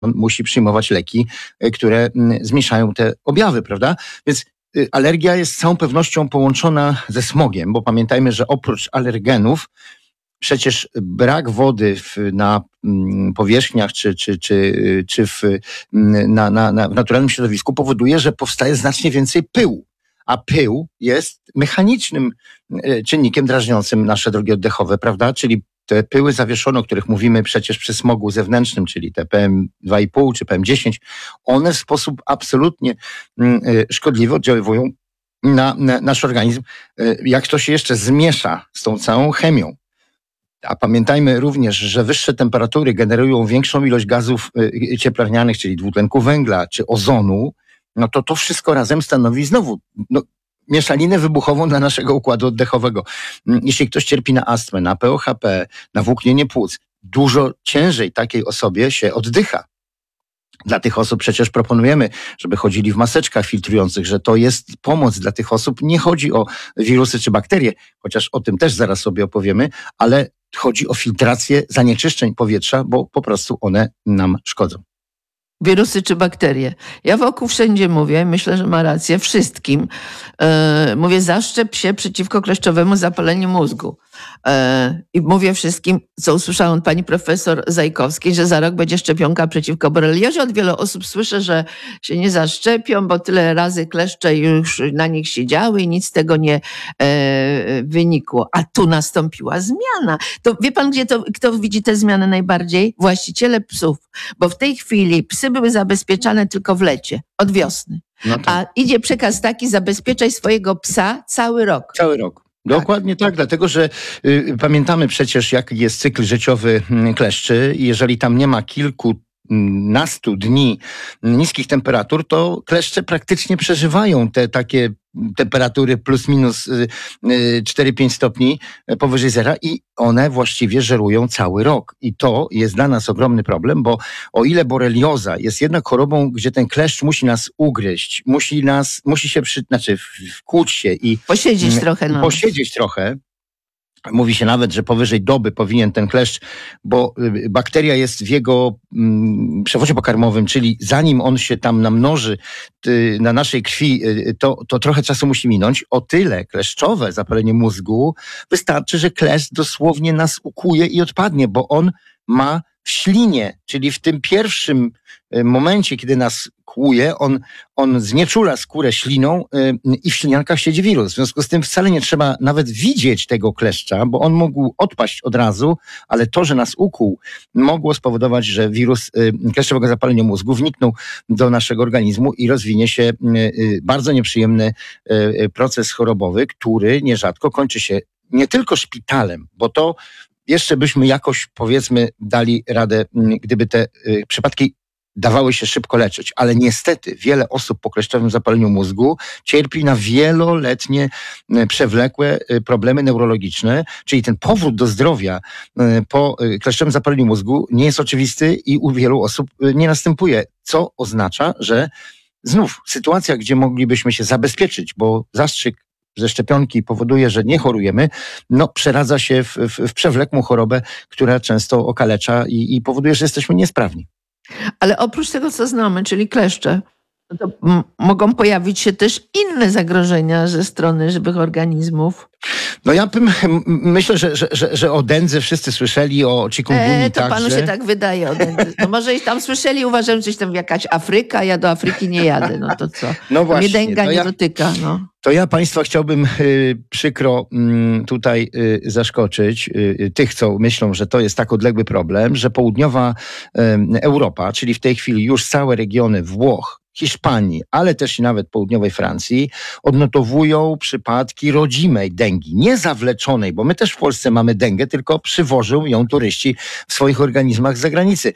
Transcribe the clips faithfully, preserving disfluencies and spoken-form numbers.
on musi przyjmować leki, które zmniejszają te objawy, prawda? Więc alergia jest z całą pewnością połączona ze smogiem, bo pamiętajmy, że oprócz alergenów przecież brak wody w, na powierzchniach czy, czy, czy, czy w, na, na, na, w naturalnym środowisku powoduje, że powstaje znacznie więcej pyłu. A pył jest mechanicznym czynnikiem drażniącym nasze drogi oddechowe, prawda? Czyli te pyły zawieszone, o których mówimy przecież przy smogu zewnętrznym, czyli te P M dwa i pół czy P M dziesięć, one w sposób absolutnie szkodliwy oddziaływują na, na nasz organizm. Jak to się jeszcze zmiesza z tą całą chemią. A pamiętajmy również, że wyższe temperatury generują większą ilość gazów cieplarnianych, czyli dwutlenku węgla czy ozonu, no to to wszystko razem stanowi znowu no, mieszaninę wybuchową dla naszego układu oddechowego. Jeśli ktoś cierpi na astmę, na P O H P, na włóknienie płuc, dużo ciężej takiej osobie się oddycha. Dla tych osób przecież proponujemy, żeby chodzili w maseczkach filtrujących, że to jest pomoc dla tych osób. Nie chodzi o wirusy czy bakterie, chociaż o tym też zaraz sobie opowiemy, ale chodzi o filtrację zanieczyszczeń powietrza, bo po prostu one nam szkodzą. Wirusy czy bakterie. Ja wokół wszędzie mówię, myślę, że ma rację, wszystkim. Yy, mówię, zaszczep się przeciwko kleszczowemu zapaleniu mózgu. Yy, I mówię wszystkim, co usłyszałam od pani profesor Zajkowskiej, że za rok będzie szczepionka przeciwko boreliozie. Od wielu osób słyszę, że się nie zaszczepią, bo tyle razy kleszcze już na nich siedziały i nic z tego nie yy, wynikło. A tu nastąpiła zmiana. To wie pan, gdzie to, kto widzi tę zmianę najbardziej? Właściciele psów. Bo w tej chwili psy były zabezpieczane tylko w lecie, od wiosny. No to... A idzie przekaz taki, zabezpieczaj swojego psa cały rok. Cały rok. Dokładnie tak, tak dlatego że y, pamiętamy przecież, jaki jest cykl życiowy kleszczy i jeżeli tam nie ma kilku nastu dni niskich temperatur, to kleszcze praktycznie przeżywają te takie temperatury plus minus cztery pięć stopni powyżej zera i one właściwie żerują cały rok. I to jest dla nas ogromny problem, bo o ile borelioza jest jednak chorobą, gdzie ten kleszcz musi nas ugryźć, musi nas, musi się przy, znaczy wkłuć się i posiedzieć trochę. No. Posiedzieć trochę. Mówi się nawet, że powyżej doby powinien ten kleszcz, bo bakteria jest w jego mm, przewodzie pokarmowym, czyli zanim on się tam namnoży ty, na naszej krwi, to, to trochę czasu musi minąć. O tyle kleszczowe zapalenie mózgu wystarczy, że kleszcz dosłownie nas ukuje i odpadnie, bo on ma w ślinie, czyli w tym pierwszym momencie, kiedy nas kłuje, on, on znieczula skórę śliną yy, i w śliniankach siedzi wirus. W związku z tym wcale nie trzeba nawet widzieć tego kleszcza, bo on mógł odpaść od razu, ale to, że nas ukłuł, mogło spowodować, że wirus yy, kleszczowego zapalenia mózgu wniknął do naszego organizmu i rozwinie się yy, bardzo nieprzyjemny yy, proces chorobowy, który nierzadko kończy się nie tylko szpitalem, bo to jeszcze byśmy jakoś, powiedzmy, dali radę, gdyby te y, przypadki dawały się szybko leczyć, ale niestety wiele osób po kleszczowym zapaleniu mózgu cierpi na wieloletnie, y, przewlekłe y, problemy neurologiczne, czyli ten powrót do zdrowia y, po y, kleszczowym zapaleniu mózgu nie jest oczywisty i u wielu osób y, nie następuje, co oznacza, że znów sytuacja, gdzie moglibyśmy się zabezpieczyć, bo zastrzyk ze szczepionki powoduje, że nie chorujemy, no przeradza się w, w, w przewlekłą chorobę, która często okalecza i, i powoduje, że jesteśmy niesprawni. Ale oprócz tego, co znamy, czyli kleszcze, to m- mogą pojawić się też inne zagrożenia ze strony żywych organizmów. No ja bym, myślę, że, że, że, że o dędze wszyscy słyszeli, o chikungunyi e, to także. panu się tak wydaje o dędze. No może i tam słyszeli, uważam, że coś tam jakaś Afryka, ja do Afryki nie jadę, no to co? No właśnie. Mnie dęga nie ja, dotyka, no. To ja państwa chciałbym y, przykro y, tutaj y, zaszkoczyć y, tych, co myślą, że to jest tak odległy problem, że południowa y, Europa, czyli w tej chwili już całe regiony Włoch, Hiszpanii, ale też i nawet południowej Francji, odnotowują przypadki rodzimej dęgi, nie zawleczonej, bo my też w Polsce mamy dęgę, tylko przywożą ją turyści w swoich organizmach z zagranicy.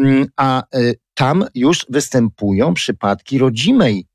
A tam już występują przypadki rodzimej,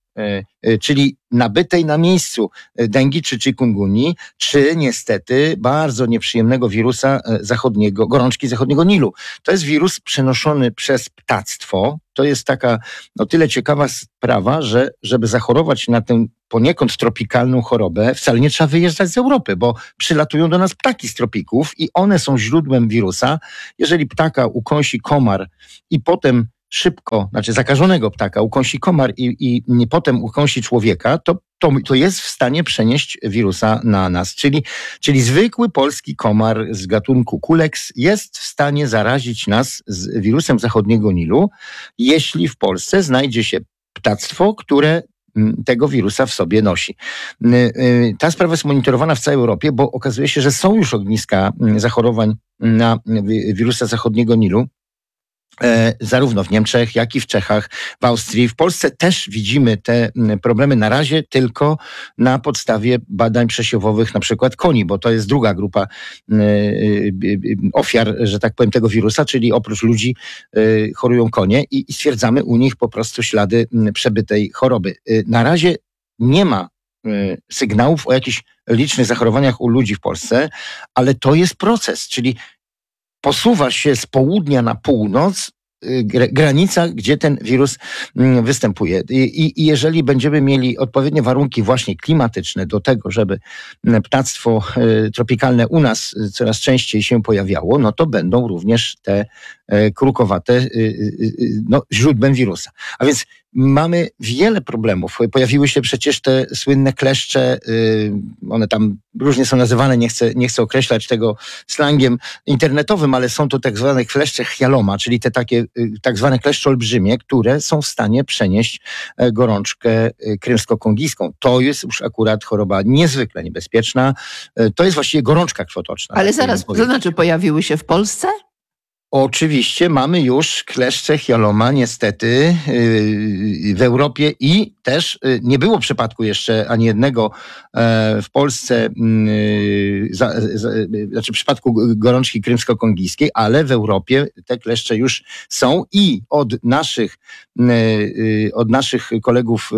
czyli nabytej na miejscu dęgi czy chikungunyi, czy niestety bardzo nieprzyjemnego wirusa zachodniego, gorączki zachodniego Nilu. To jest wirus przenoszony przez ptactwo. To jest taka o tyle ciekawa sprawa, że żeby zachorować na tę poniekąd tropikalną chorobę, wcale nie trzeba wyjeżdżać z Europy, bo przylatują do nas ptaki z tropików i one są źródłem wirusa. Jeżeli ptaka ukąsi komar i potem szybko, znaczy zakażonego ptaka ukąsi komar i, i, i potem ukąsi człowieka, to, to, to jest w stanie przenieść wirusa na nas. Czyli, czyli zwykły polski komar z gatunku Culex jest w stanie zarazić nas z wirusem zachodniego Nilu, jeśli w Polsce znajdzie się ptactwo, które tego wirusa w sobie nosi. Ta sprawa jest monitorowana w całej Europie, bo okazuje się, że są już ogniska zachorowań na wirusa zachodniego Nilu. Zarówno w Niemczech, jak i w Czechach, w Austrii. W Polsce też widzimy te problemy na razie tylko na podstawie badań przesiewowych na przykład koni, bo to jest druga grupa ofiar, że tak powiem, tego wirusa, czyli oprócz ludzi chorują konie i stwierdzamy u nich po prostu ślady przebytej choroby. Na razie nie ma sygnałów o jakichś licznych zachorowaniach u ludzi w Polsce, ale to jest proces, czyli posuwa się z południa na północ granica, gdzie ten wirus występuje. I, I jeżeli będziemy mieli odpowiednie warunki właśnie klimatyczne do tego, żeby ptactwo tropikalne u nas coraz częściej się pojawiało, no to będą również te krukowate no, źródłem wirusa. A więc mamy wiele problemów. Pojawiły się przecież te słynne kleszcze, one tam różnie są nazywane, nie chcę, nie chcę określać tego slangiem internetowym, ale są to tak zwane kleszcze Chialoma, czyli te takie tak zwane kleszcze olbrzymie, które są w stanie przenieść gorączkę krymsko-kongijską. To jest już akurat choroba niezwykle niebezpieczna. To jest właściwie gorączka krwotoczna. Ale zaraz, to znaczy pojawiły się w Polsce? Oczywiście mamy już kleszcze Chialoma niestety w Europie i też nie było przypadku jeszcze ani jednego w Polsce, znaczy w przypadku gorączki krymsko-kongijskiej, ale w Europie te kleszcze już są i od naszych, od naszych kolegów,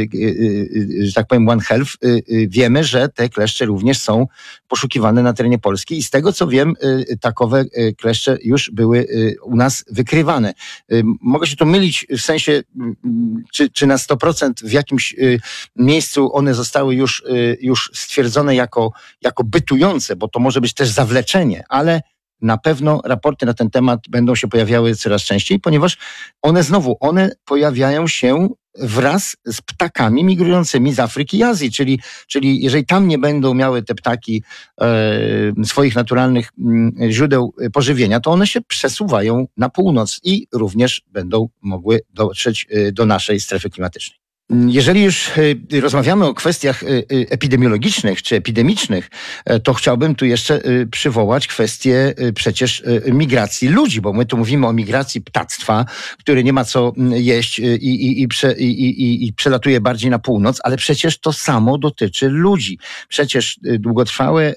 że tak powiem One Health, wiemy, że te kleszcze również są poszukiwane na terenie Polski i z tego co wiem, takowe kleszcze już były były u nas wykrywane. Mogę się tu mylić w sensie, czy, czy na sto procent w jakimś miejscu one zostały już, już stwierdzone jako, jako bytujące, bo to może być też zawleczenie, ale na pewno raporty na ten temat będą się pojawiały coraz częściej, ponieważ one znowu, one pojawiają się wraz z ptakami migrującymi z Afryki i Azji, czyli, czyli jeżeli tam nie będą miały te ptaki e, swoich naturalnych m, źródeł pożywienia, to one się przesuwają na północ i również będą mogły dotrzeć do naszej strefy klimatycznej. Jeżeli już rozmawiamy o kwestiach epidemiologicznych czy epidemicznych, to chciałbym tu jeszcze przywołać kwestię przecież migracji ludzi, bo my tu mówimy o migracji ptactwa, które nie ma co jeść i, i, i, prze, i, i, i przelatuje bardziej na północ, ale przecież to samo dotyczy ludzi. Przecież długotrwałe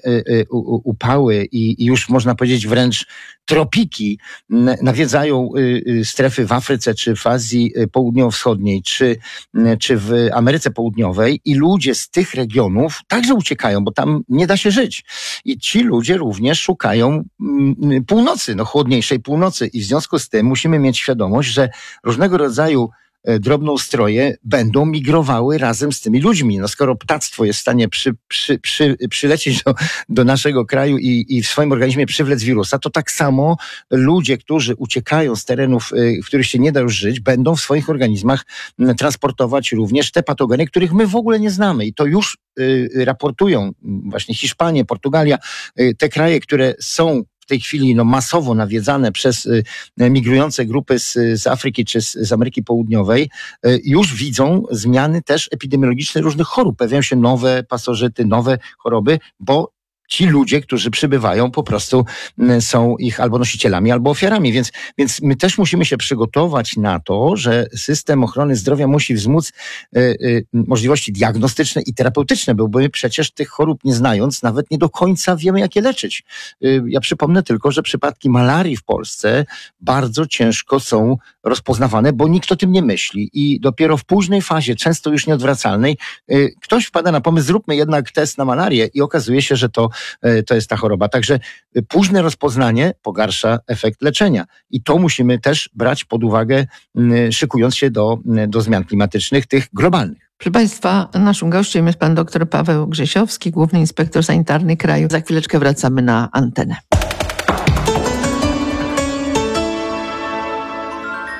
upały i, i już można powiedzieć wręcz tropiki nawiedzają strefy w Afryce, czy w Azji Południowo-Wschodniej, czy, czy w Ameryce Południowej i ludzie z tych regionów także uciekają, bo tam nie da się żyć. I ci ludzie również szukają północy, no chłodniejszej północy i w związku z tym musimy mieć świadomość, że różnego rodzaju drobnoustroje będą migrowały razem z tymi ludźmi. No skoro ptactwo jest w stanie przy, przy, przy, przylecieć do, do naszego kraju i, i w swoim organizmie przywlec wirusa, to tak samo ludzie, którzy uciekają z terenów, w których się nie da już żyć, będą w swoich organizmach transportować również te patogeny, których my w ogóle nie znamy. I to już y, raportują właśnie Hiszpania, Portugalia, y, te kraje, które są w tej chwili no, masowo nawiedzane przez y, migrujące grupy z, z Afryki czy z, z Ameryki Południowej, y, już widzą zmiany też epidemiologiczne różnych chorób. Pojawiają się nowe pasożyty, nowe choroby, bo ci ludzie, którzy przybywają, po prostu są ich albo nosicielami, albo ofiarami. Więc, więc my też musimy się przygotować na to, że system ochrony zdrowia musi wzmóc y, y, możliwości diagnostyczne i terapeutyczne, bo my przecież tych chorób nie znając, nawet nie do końca wiemy, jak je leczyć. Y, ja przypomnę tylko, że przypadki malarii w Polsce bardzo ciężko są rozpoznawane, bo nikt o tym nie myśli i dopiero w późnej fazie, często już nieodwracalnej, y, ktoś wpada na pomysł, zróbmy jednak test na malarię i okazuje się, że to to jest ta choroba. Także późne rozpoznanie pogarsza efekt leczenia. I to musimy też brać pod uwagę, szykując się do, do zmian klimatycznych, tych globalnych. Proszę Państwa, naszym gościem jest pan dr Paweł Grzesiowski, główny inspektor sanitarny kraju. Za chwileczkę wracamy na antenę.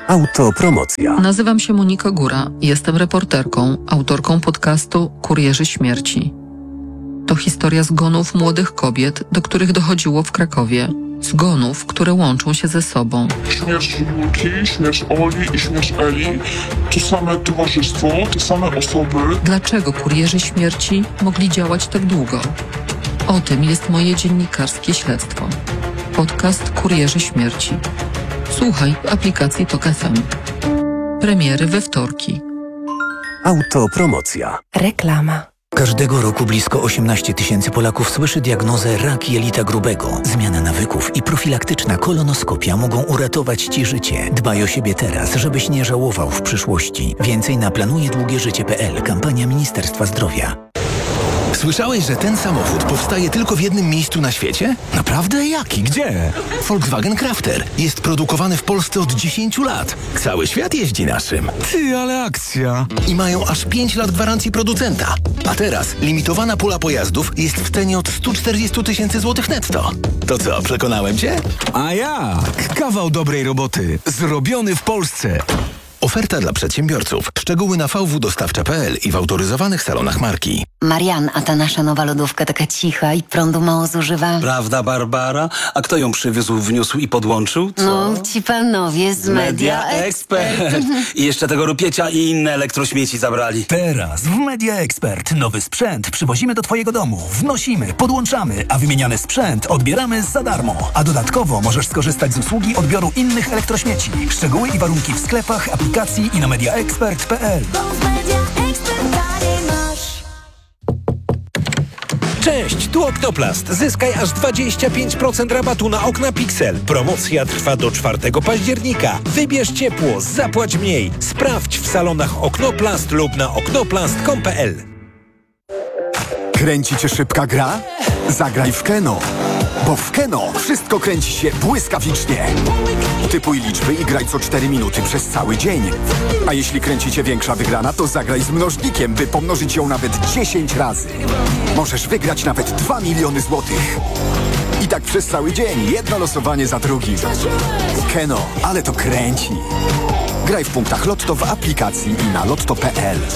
Autopromocja. Nazywam się Monika Góra. Jestem reporterką, autorką podcastu Kurierzy Śmierci. To historia zgonów młodych kobiet, do których dochodziło w Krakowie. Zgonów, które łączą się ze sobą. Śmierć Julki, śmierć Oli i śmierć Eli to same towarzystwo, te same osoby. Dlaczego kurierzy śmierci mogli działać tak długo? O tym jest moje dziennikarskie śledztwo. Podcast Kurierzy Śmierci. Słuchaj w aplikacji Tok F M. Premiery we wtorki. Autopromocja. Reklama. Każdego roku blisko osiemnaście tysięcy Polaków słyszy diagnozę rak jelita grubego. Zmiana nawyków i profilaktyczna kolonoskopia mogą uratować Ci życie. Dbaj o siebie teraz, żebyś nie żałował w przyszłości. Więcej na planuje długie życie kropka p l. Kampania Ministerstwa Zdrowia. Słyszałeś, że ten samochód powstaje tylko w jednym miejscu na świecie? Naprawdę? Jaki? Gdzie? Volkswagen Crafter. Jest produkowany w Polsce od dziesięciu lat. Cały świat jeździ naszym. Ty, ale akcja. I mają aż pięć lat gwarancji producenta. A teraz limitowana pula pojazdów jest w cenie od stu czterdziestu tysięcy złotych netto. To co, przekonałem cię? A jak? Kawał dobrej roboty. Zrobiony w Polsce. Oferta dla przedsiębiorców. Szczegóły na v w dostawcza kropka p l i w autoryzowanych salonach marki. Marian, a ta nasza nowa lodówka taka cicha i prądu mało zużywa. Prawda, Barbara? A kto ją przywiózł, wniósł i podłączył? Co? No, ci panowie z Media Expert. I jeszcze tego rupiecia i inne elektrośmieci zabrali. Teraz w Media Expert nowy sprzęt przywozimy do Twojego domu, wnosimy, podłączamy, a wymieniany sprzęt odbieramy za darmo. A dodatkowo możesz skorzystać z usługi odbioru innych elektrośmieci. Szczegóły i warunki w sklepach, aplikacji i na mediaexpert kropka p l. Cześć, tu Oktoplast. Zyskaj aż dwadzieścia pięć procent rabatu na okna Pixel. Promocja trwa do czwartego października. Wybierz ciepło, zapłać mniej. Sprawdź w salonach Oktoplast lub na oktoplast kropka com kropka p l. Kręci Cię szybka gra? Zagraj w Keno. Bo w Keno wszystko kręci się błyskawicznie. Typuj liczby i graj co cztery minuty przez cały dzień. A jeśli kręci Cię większa wygrana, to zagraj z mnożnikiem, by pomnożyć ją nawet dziesięć razy. Możesz wygrać nawet dwa miliony złotych. I tak przez cały dzień, jedno losowanie za drugim. Keno, ale to kręci. Graj w punktach Lotto w aplikacji i na lotto kropka p l.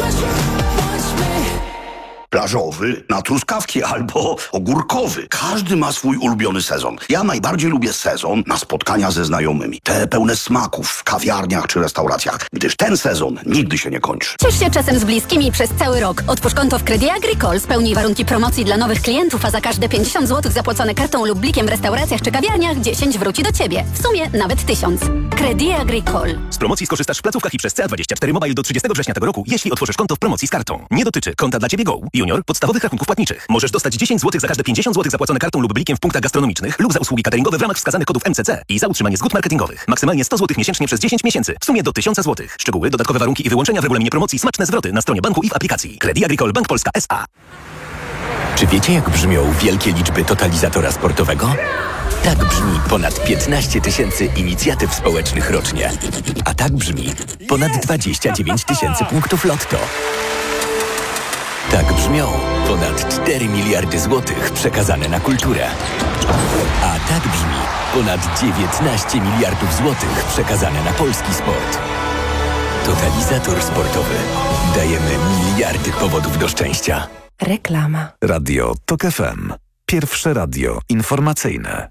Plażowy na truskawki albo ogórkowy. Każdy ma swój ulubiony sezon. Ja najbardziej lubię sezon na spotkania ze znajomymi. Te pełne smaków w kawiarniach czy restauracjach, gdyż ten sezon nigdy się nie kończy. Ciesz się czasem z bliskimi przez cały rok. Otwórz konto w Crédit Agricole, spełnij warunki promocji dla nowych klientów, a za każde pięćdziesiąt złotych zapłacone kartą lub blikiem w restauracjach czy kawiarniach dziesięć wróci do Ciebie. W sumie nawet tysiąc. Crédit Agricole. Z promocji skorzystasz w placówkach i przez C A dwadzieścia cztery Mobile do trzydziestego września tego roku, jeśli otworzysz konto w promocji z kartą. Nie dotyczy konta dla Ciebie Go, Junior, podstawowych rachunków płatniczych. Możesz dostać dziesięć złotych za każde pięćdziesiąt złotych zapłacone kartą lub blikiem w punktach gastronomicznych lub za usługi cateringowe w ramach wskazanych kodów M C C i za utrzymanie zgód marketingowych. Maksymalnie sto złotych miesięcznie przez dziesięć miesięcy. W sumie do tysiąc złotych. Szczegóły, dodatkowe warunki i wyłączenia w regulaminie promocji, smaczne zwroty na stronie banku i w aplikacji. Crédit Agricole Bank Polska S A. Czy wiecie, jak brzmią wielkie liczby totalizatora sportowego? Tak brzmi ponad piętnaście tysięcy inicjatyw społecznych rocznie. A tak brzmi ponad dwadzieścia dziewięć tysięcy punktów lotto. Tak brzmią ponad cztery miliardy złotych przekazane na kulturę. A tak brzmi ponad dziewiętnaście miliardów złotych przekazane na polski sport. Totalizator sportowy. Dajemy miliardy powodów do szczęścia. Reklama. Radio Tok F M. Pierwsze radio informacyjne.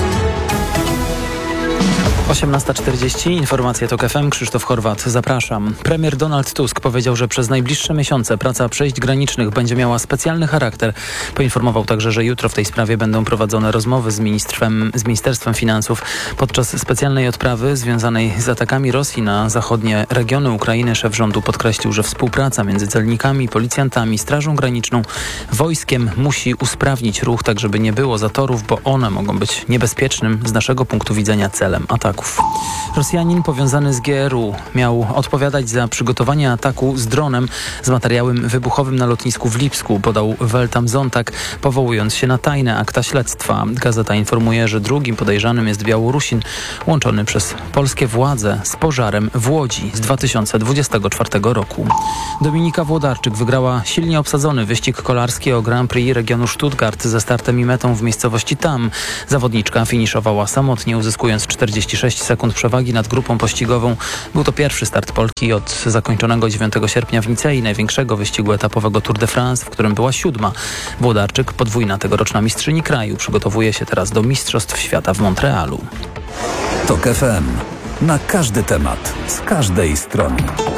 osiemnasta czterdzieści, informacje Tok F M, Krzysztof Horwat, zapraszam. Premier Donald Tusk powiedział, że przez najbliższe miesiące praca przejść granicznych będzie miała specjalny charakter. Poinformował także, że jutro w tej sprawie będą prowadzone rozmowy z ministrem, z Ministerstwem Finansów. Podczas specjalnej odprawy związanej z atakami Rosji na zachodnie regiony Ukrainy szef rządu podkreślił, że współpraca między celnikami, policjantami, Strażą Graniczną, wojskiem musi usprawnić ruch, tak żeby nie było zatorów, bo one mogą być niebezpiecznym z naszego punktu widzenia celem ataku. Rosjanin powiązany z G R U miał odpowiadać za przygotowanie ataku z dronem z materiałem wybuchowym na lotnisku w Lipsku, podał Welt am Sonntag, powołując się na tajne akta śledztwa. Gazeta informuje, że drugim podejrzanym jest Białorusin, łączony przez polskie władze z pożarem w Łodzi z dwa tysiące dwudziestego czwartego roku. Dominika Włodarczyk wygrała silnie obsadzony wyścig kolarski o Grand Prix regionu Stuttgart ze startem i metą w miejscowości Tam. Zawodniczka finiszowała samotnie, uzyskując czterdzieści sześć sześć sekund przewagi nad grupą pościgową. Był to pierwszy start Polki od zakończonego dziewiątego sierpnia w Nicei, największego wyścigu etapowego Tour de France, w którym była siódma. Włodarczyk, podwójna tegoroczna mistrzyni kraju, przygotowuje się teraz do Mistrzostw Świata w Montrealu. TOK F M. Na każdy temat, z każdej strony.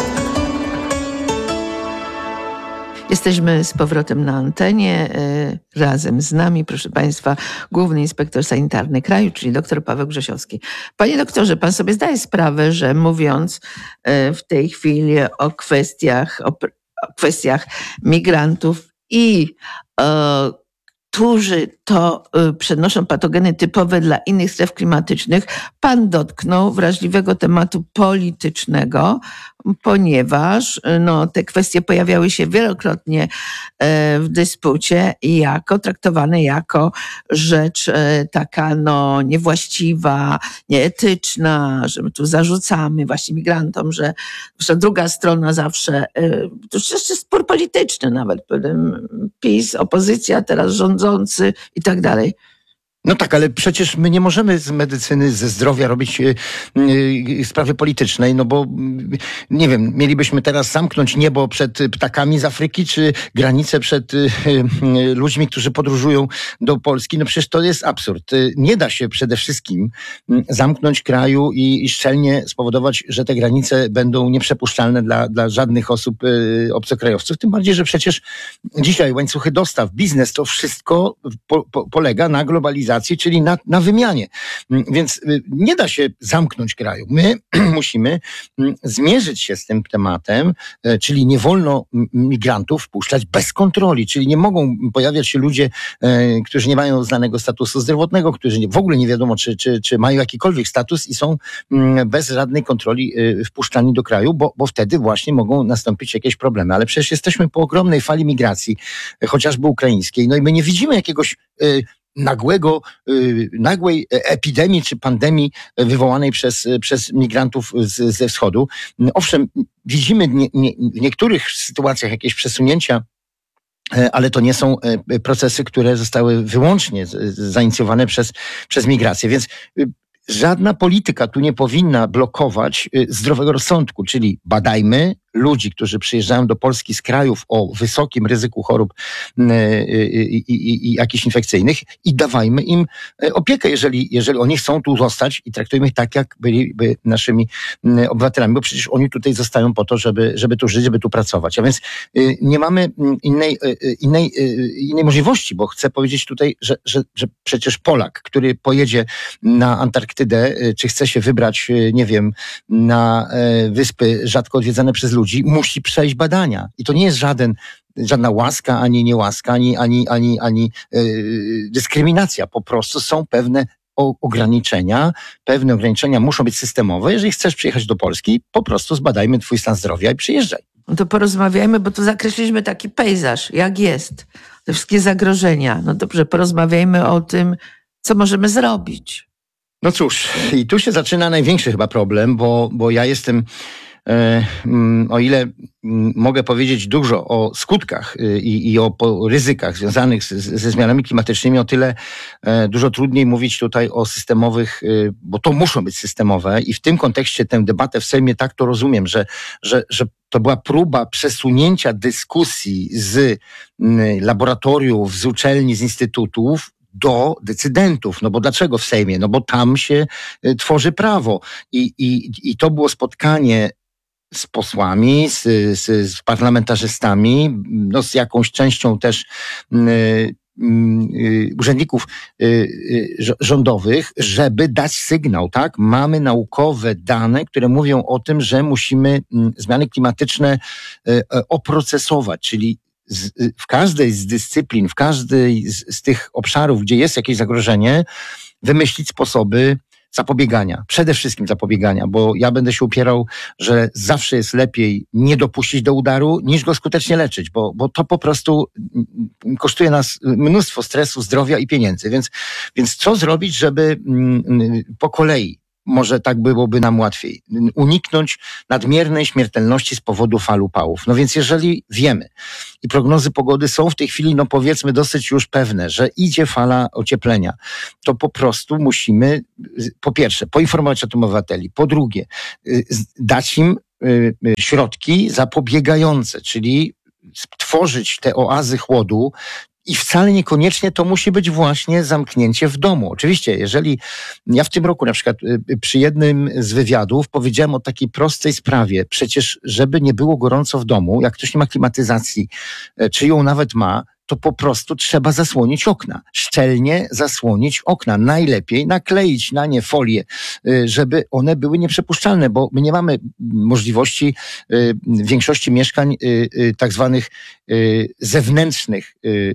Jesteśmy z powrotem na antenie. Razem z nami, proszę Państwa, główny inspektor sanitarny kraju, czyli dr Paweł Grzesiowski. Panie doktorze, pan sobie zdaje sprawę, że mówiąc w tej chwili o kwestiach, o, o kwestiach migrantów i o którzy to y, przenoszą patogeny typowe dla innych stref klimatycznych, pan dotknął wrażliwego tematu politycznego, ponieważ no, te kwestie pojawiały się wielokrotnie y, w dyspucie i jako traktowane jako rzecz y, taka no, niewłaściwa, nieetyczna, że my tu zarzucamy właśnie migrantom, że, że druga strona zawsze, y, to już jeszcze spór polityczny nawet, PiS, opozycja, teraz rządzący, i tak dalej. No tak, ale przecież my nie możemy z medycyny, ze zdrowia robić y, y, sprawy politycznej, no bo y, nie wiem, mielibyśmy teraz zamknąć niebo przed ptakami z Afryki, czy granice przed y, y, ludźmi, którzy podróżują do Polski. No przecież to jest absurd. Y, nie da się przede wszystkim y, zamknąć kraju i, i szczelnie spowodować, że te granice będą nieprzepuszczalne dla, dla żadnych osób y, obcokrajowców. Tym bardziej, że przecież dzisiaj łańcuchy dostaw, biznes, to wszystko po, po, polega na globalizacji, czyli na, na wymianie. Więc nie da się zamknąć kraju. My musimy zmierzyć się z tym tematem, czyli nie wolno migrantów wpuszczać bez kontroli, czyli nie mogą pojawiać się ludzie, którzy nie mają znanego statusu zdrowotnego, którzy w ogóle nie wiadomo, czy, czy, czy mają jakikolwiek status i są bez żadnej kontroli wpuszczani do kraju, bo, bo wtedy właśnie mogą nastąpić jakieś problemy. Ale przecież jesteśmy po ogromnej fali migracji, chociażby ukraińskiej, no i my nie widzimy jakiegoś nagłego, nagłej epidemii czy pandemii wywołanej przez, przez migrantów z, ze wschodu. Owszem, widzimy nie, nie, w niektórych sytuacjach jakieś przesunięcia, ale to nie są procesy, które zostały wyłącznie zainicjowane przez, przez migrację. Więc żadna polityka tu nie powinna blokować zdrowego rozsądku, czyli badajmy ludzi, którzy przyjeżdżają do Polski z krajów o wysokim ryzyku chorób i, i, i jakichś infekcyjnych i dawajmy im opiekę, jeżeli, jeżeli oni chcą tu zostać i traktujmy ich tak, jak byliby naszymi obywatelami, bo przecież oni tutaj zostają po to, żeby, żeby tu żyć, żeby tu pracować. A więc nie mamy innej, innej, innej możliwości, bo chcę powiedzieć tutaj, że, że, że przecież Polak, który pojedzie na Antarktydę, czy chce się wybrać, nie wiem, na wyspy rzadko odwiedzane przez ludzi, musi przejść badania. I to nie jest żaden, żadna łaska, ani niełaska, ani, ani, ani, ani yy, dyskryminacja. Po prostu są pewne o, ograniczenia. Pewne ograniczenia muszą być systemowe. Jeżeli chcesz przyjechać do Polski, po prostu zbadajmy twój stan zdrowia i przyjeżdżaj. No to porozmawiajmy, bo tu zakreśliliśmy taki pejzaż, jak jest. Te wszystkie zagrożenia. No dobrze, porozmawiajmy o tym, co możemy zrobić. No cóż, i tu się zaczyna największy chyba problem, bo, bo ja jestem... O ile mogę powiedzieć dużo o skutkach i, i o ryzykach związanych z, ze zmianami klimatycznymi, o tyle dużo trudniej mówić tutaj o systemowych, bo to muszą być systemowe i w tym kontekście tę debatę w Sejmie tak to rozumiem, że, że, że to była próba przesunięcia dyskusji z laboratoriów, z uczelni, z instytutów do decydentów. No bo dlaczego w Sejmie? No bo tam się tworzy prawo i, i, i to było spotkanie z posłami, z, z, z parlamentarzystami, no z jakąś częścią też y, y, urzędników y, y, rządowych, żeby dać sygnał, tak? Mamy naukowe dane, które mówią o tym, że musimy y, zmiany klimatyczne y, y, oprocesować, czyli z, y, w każdej z dyscyplin, w każdej z, z tych obszarów, gdzie jest jakieś zagrożenie, wymyślić sposoby zapobiegania, przede wszystkim zapobiegania, bo ja będę się upierał, że zawsze jest lepiej nie dopuścić do udaru, niż go skutecznie leczyć, bo, bo to po prostu kosztuje nas mnóstwo stresu, zdrowia i pieniędzy. Więc, więc co zrobić, żeby po kolei może tak byłoby nam łatwiej. Uniknąć nadmiernej śmiertelności z powodu fal upałów. No więc jeżeli wiemy i prognozy pogody są w tej chwili, no powiedzmy dosyć już pewne, że idzie fala ocieplenia, to po prostu musimy po pierwsze poinformować o tym obywateli, po drugie dać im środki zapobiegające, czyli stworzyć te oazy chłodu. I wcale niekoniecznie to musi być właśnie zamknięcie w domu. Oczywiście, jeżeli ja w tym roku na przykład przy jednym z wywiadów powiedziałem o takiej prostej sprawie, przecież żeby nie było gorąco w domu, jak ktoś nie ma klimatyzacji, czy ją nawet ma, to po prostu trzeba zasłonić okna. Szczelnie zasłonić okna. Najlepiej nakleić na nie folię, żeby one były nieprzepuszczalne, bo my nie mamy możliwości w większości mieszkań tak zwanych zewnętrznych,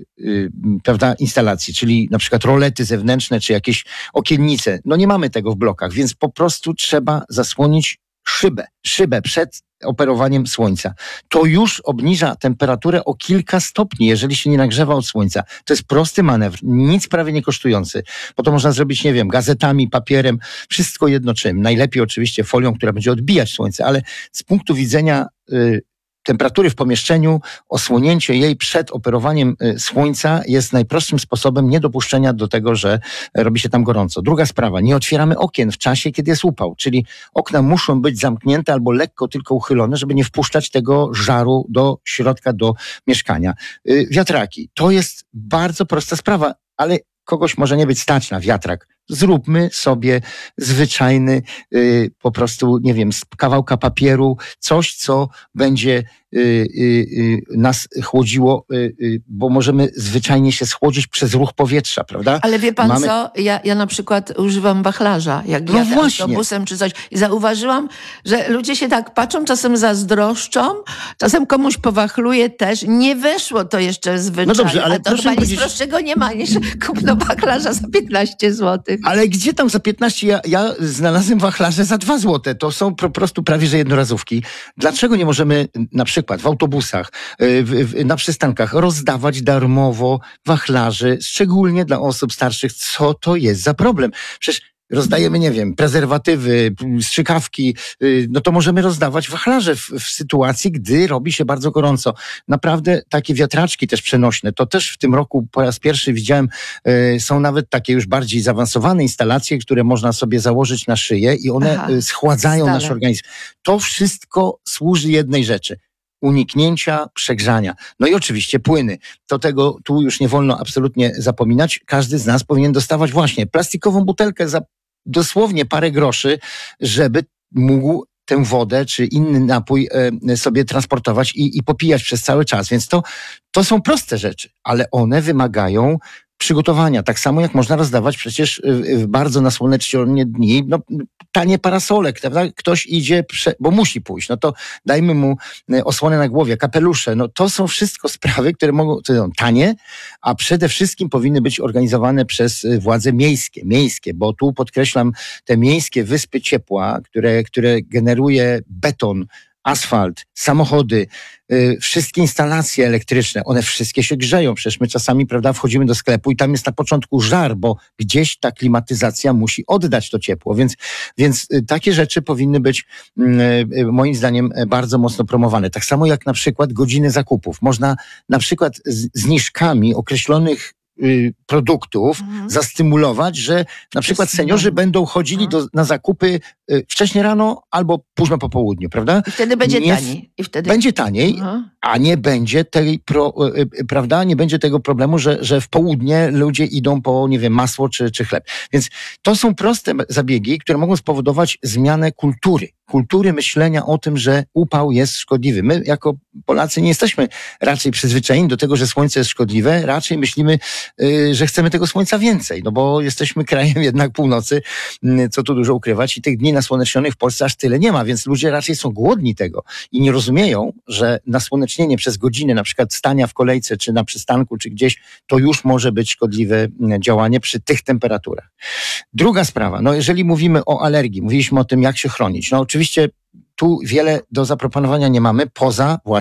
prawda, instalacji, czyli na przykład rolety zewnętrzne, czy jakieś okiennice. No nie mamy tego w blokach, więc po prostu trzeba zasłonić szybę, szybę przed operowaniem słońca. To już obniża temperaturę o kilka stopni, jeżeli się nie nagrzewa od słońca. To jest prosty manewr, nic prawie nie kosztujący, bo to można zrobić, nie wiem, gazetami, papierem, wszystko jedno czym. Najlepiej oczywiście folią, która będzie odbijać słońce, ale z punktu widzenia y, temperatury w pomieszczeniu, osłonięcie jej przed operowaniem słońca jest najprostszym sposobem niedopuszczenia do tego, że robi się tam gorąco. Druga sprawa, nie otwieramy okien w czasie, kiedy jest upał, czyli okna muszą być zamknięte albo lekko tylko uchylone, żeby nie wpuszczać tego żaru do środka, do mieszkania. Wiatraki, to jest bardzo prosta sprawa, ale kogoś może nie być stać na wiatrak. Zróbmy sobie zwyczajny, yy, po prostu, nie wiem, z kawałka papieru, coś, co będzie yy, yy, nas chłodziło, yy, bo możemy zwyczajnie się schłodzić przez ruch powietrza, prawda? Ale wie pan Mamy... co? Ja, ja na przykład używam wachlarza, jak no jadę właśnie. autobusem czy coś. I zauważyłam, że ludzie się tak patrzą, czasem zazdroszczą, czasem komuś powachluje też. Nie weszło to jeszcze zwyczajnie. No dobrze, ale a to proszę chyba nic powiedzieć... prostszego nie ma niż kupno wachlarza za piętnaście złotych. Ale gdzie tam za piętnaście? Ja, ja znalazłem wachlarze za dwa złote. To są po prostu prawie że jednorazówki. Dlaczego nie możemy na przykład w autobusach, w, w, na przystankach rozdawać darmowo wachlarzy, szczególnie dla osób starszych? Co to jest za problem? Przecież rozdajemy, nie wiem, prezerwatywy, strzykawki, no to możemy rozdawać wachlarze w, w sytuacji, gdy robi się bardzo gorąco. Naprawdę takie wiatraczki też przenośne, to też w tym roku po raz pierwszy widziałem, y, są nawet takie już bardziej zaawansowane instalacje, które można sobie założyć na szyję i one Aha, schładzają stale. nasz organizm. To wszystko służy jednej rzeczy. Uniknięcia przegrzania. No i oczywiście płyny. Do tego tu już nie wolno absolutnie zapominać. Każdy z nas powinien dostawać właśnie plastikową butelkę za dosłownie parę groszy, żeby mógł tę wodę czy inny napój e, sobie transportować i, i popijać przez cały czas. Więc to, to są proste rzeczy, ale one wymagają przygotowania. Tak samo jak można rozdawać przecież w bardzo nasłoneczne dni, no, tanie parasolek, prawda? Ktoś idzie, prze, bo musi pójść, no to dajmy mu osłonę na głowie, kapelusze. No to są wszystko sprawy, które mogą, to są tanie, a przede wszystkim powinny być organizowane przez władze miejskie, miejskie, bo tu podkreślam te miejskie wyspy ciepła, które, które generuje beton, asfalt, samochody, yy, wszystkie instalacje elektryczne, one wszystkie się grzeją. Przecież my czasami, prawda, wchodzimy do sklepu i tam jest na początku żar, bo gdzieś ta klimatyzacja musi oddać to ciepło. Więc, więc yy, takie rzeczy powinny być yy, yy, moim zdaniem yy, bardzo mocno promowane. Tak samo jak na przykład godziny zakupów. Można na przykład z zniżkami określonych produktów mhm. zastymulować, że na przykład seniorzy będą chodzili do, na zakupy wcześnie rano albo późno po południu, prawda? I wtedy będzie nie, taniej. I wtedy... Będzie taniej, mhm. a nie będzie tej, pro, prawda, nie będzie tego problemu, że, że w południe ludzie idą po, nie wiem, masło czy, czy chleb. Więc to są proste zabiegi, które mogą spowodować zmianę kultury. Kultury myślenia o tym, że upał jest szkodliwy. My jako Polacy nie jesteśmy raczej przyzwyczajeni do tego, że słońce jest szkodliwe. Raczej myślimy, yy, że chcemy tego słońca więcej, no bo jesteśmy krajem jednak północy, yy, co tu dużo ukrywać i tych dni nasłonecznionych w Polsce aż tyle nie ma, więc ludzie raczej są głodni tego i nie rozumieją, że nasłonecznienie przez godzinę na przykład stania w kolejce, czy na przystanku, czy gdzieś, to już może być szkodliwe działanie przy tych temperaturach. Druga sprawa, no jeżeli mówimy o alergii, mówiliśmy o tym, jak się chronić. No oczywiście tu wiele do zaproponowania nie mamy, poza właśnie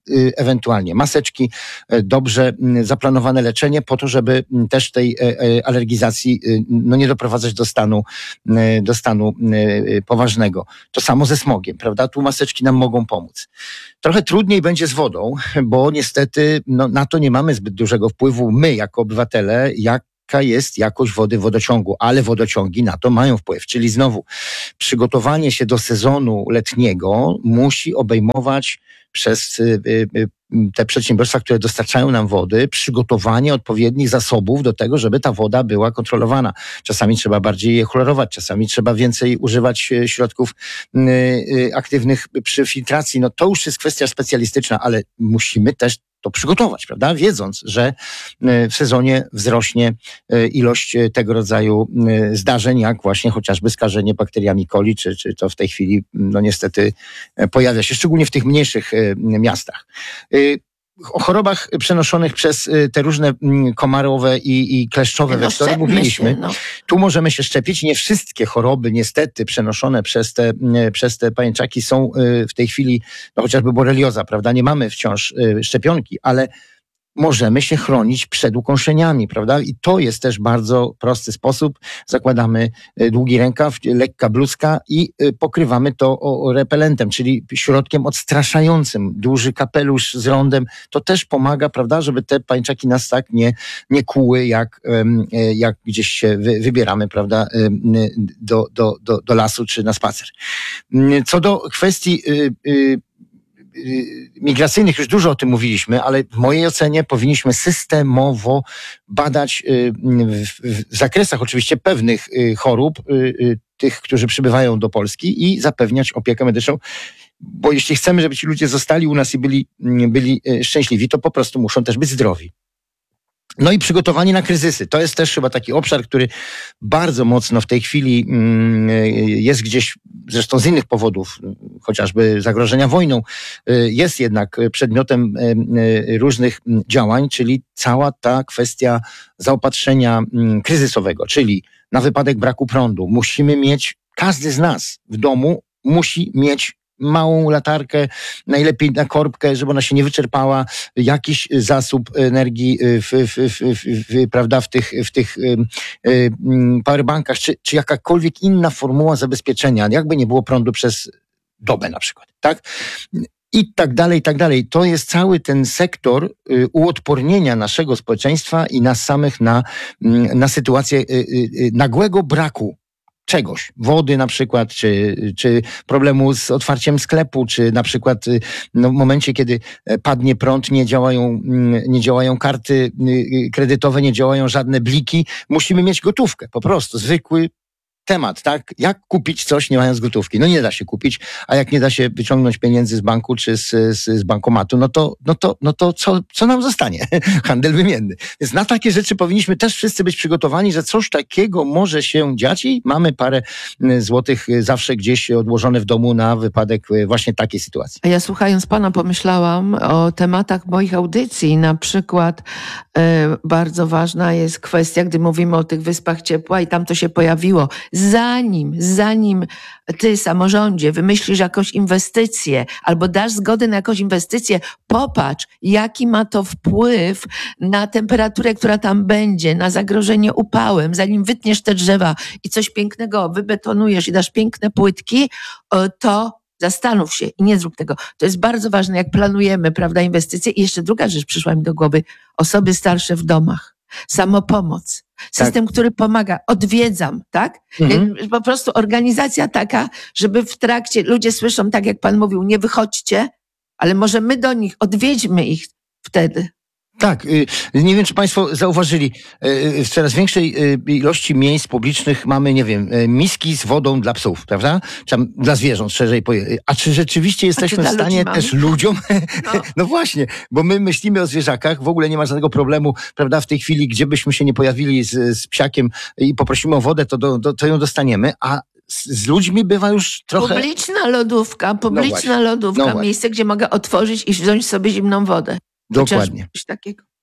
y, ewentualnie maseczki, y, dobrze y, zaplanowane leczenie po to, żeby y, też tej y, y, alergizacji y, no nie doprowadzać do stanu, y, do stanu y, poważnego. To samo ze smogiem, prawda? Tu maseczki nam mogą pomóc. Trochę trudniej będzie z wodą, bo niestety no, na to nie mamy zbyt dużego wpływu my jako obywatele, jak jaka jest jakość wody w wodociągu, ale wodociągi na to mają wpływ. Czyli znowu przygotowanie się do sezonu letniego musi obejmować przez y, y, te przedsiębiorstwa, które dostarczają nam wody, przygotowanie odpowiednich zasobów do tego, żeby ta woda była kontrolowana. Czasami trzeba bardziej je chlorować, czasami trzeba więcej używać środków y, y, aktywnych przy filtracji. No to już jest kwestia specjalistyczna, ale musimy też to przygotować, prawda? Wiedząc, że w sezonie wzrośnie ilość tego rodzaju zdarzeń, jak właśnie chociażby skażenie bakteriami coli, czy, czy to w tej chwili no niestety pojawia się, szczególnie w tych mniejszych miastach. O chorobach przenoszonych przez te różne komarowe i, i kleszczowe no, wektory mówiliśmy. Się, no. Tu możemy się szczepić. Nie wszystkie choroby niestety przenoszone przez te, przez te pajęczaki są w tej chwili, no chociażby borelioza, prawda? Nie mamy wciąż szczepionki, ale możemy się chronić przed ukąszeniami, prawda? I to jest też bardzo prosty sposób. Zakładamy długi rękaw, lekka bluzka i pokrywamy to repelentem, czyli środkiem odstraszającym. Duży kapelusz z rondem. To też pomaga, prawda, żeby te pańczaki nas tak nie, nie kłuły, jak, jak gdzieś się wybieramy, prawda, do, do, do, do lasu czy na spacer. Co do kwestii migracyjnych, już dużo o tym mówiliśmy, ale w mojej ocenie powinniśmy systemowo badać w zakresach oczywiście pewnych chorób tych, którzy przybywają do Polski i zapewniać opiekę medyczną, bo jeśli chcemy, żeby ci ludzie zostali u nas i byli, byli szczęśliwi, to po prostu muszą też być zdrowi. No i przygotowanie na kryzysy. To jest też chyba taki obszar, który bardzo mocno w tej chwili jest gdzieś, zresztą z innych powodów, chociażby zagrożenia wojną, jest jednak przedmiotem różnych działań, czyli cała ta kwestia zaopatrzenia kryzysowego, czyli na wypadek braku prądu musimy mieć, każdy z nas w domu musi mieć małą latarkę, najlepiej na korbkę, żeby ona się nie wyczerpała, jakiś zasób energii w, w, w, w, prawda, w tych, w tych powerbankach, czy, czy jakakolwiek inna formuła zabezpieczenia, jakby nie było prądu przez dobę na przykład, tak? I tak dalej, i tak dalej. To jest cały ten sektor y, uodpornienia naszego społeczeństwa i nas samych na, y, na sytuację y, y, nagłego braku czegoś, wody na przykład, czy, czy problemu z otwarciem sklepu, czy na przykład no, w momencie, kiedy padnie prąd, nie działają, nie działają karty kredytowe, nie działają żadne bliki, musimy mieć gotówkę, po prostu, zwykły temat, tak? Jak kupić coś, nie mając gotówki? No nie da się kupić, a jak nie da się wyciągnąć pieniędzy z banku czy z, z, z bankomatu, no to, no to, no to co, co nam zostanie? Handel wymienny. Więc na takie rzeczy powinniśmy też wszyscy być przygotowani, że coś takiego może się dziać i mamy parę złotych zawsze gdzieś odłożone w domu na wypadek właśnie takiej sytuacji. A ja słuchając pana pomyślałam o tematach moich audycji. Na przykład e, bardzo ważna jest kwestia, gdy mówimy o tych wyspach ciepła i tam to się pojawiło. Zanim, zanim ty, samorządzie, wymyślisz jakąś inwestycję albo dasz zgodę na jakąś inwestycję, popatrz, jaki ma to wpływ na temperaturę, która tam będzie, na zagrożenie upałem. Zanim wytniesz te drzewa i coś pięknego wybetonujesz i dasz piękne płytki, to zastanów się i nie zrób tego. To jest bardzo ważne, jak planujemy, prawda, inwestycje. I jeszcze druga rzecz przyszła mi do głowy. Osoby starsze w domach. Samopomoc. System, tak, który pomaga. Odwiedzam, tak? Mhm. Po prostu organizacja taka, żeby w trakcie, ludzie słyszą, tak jak pan mówił, nie wychodźcie, ale może my do nich, odwiedźmy ich wtedy. Tak, nie wiem, czy państwo zauważyli, w coraz większej ilości miejsc publicznych mamy, nie wiem, miski z wodą dla psów, prawda? Czy dla zwierząt, szerzej pojęte. A czy rzeczywiście jesteśmy w stanie też ludziom... No. no właśnie, bo my myślimy o zwierzakach, w ogóle nie ma żadnego problemu, prawda, w tej chwili, gdzie byśmy się nie pojawili z, z psiakiem i poprosimy o wodę, to, do, do, to ją dostaniemy, a z, z ludźmi bywa już trochę... Publiczna lodówka, publiczna no lodówka, no miejsce, gdzie mogę otworzyć i wziąć sobie zimną wodę. Dokładnie. Coś takiego.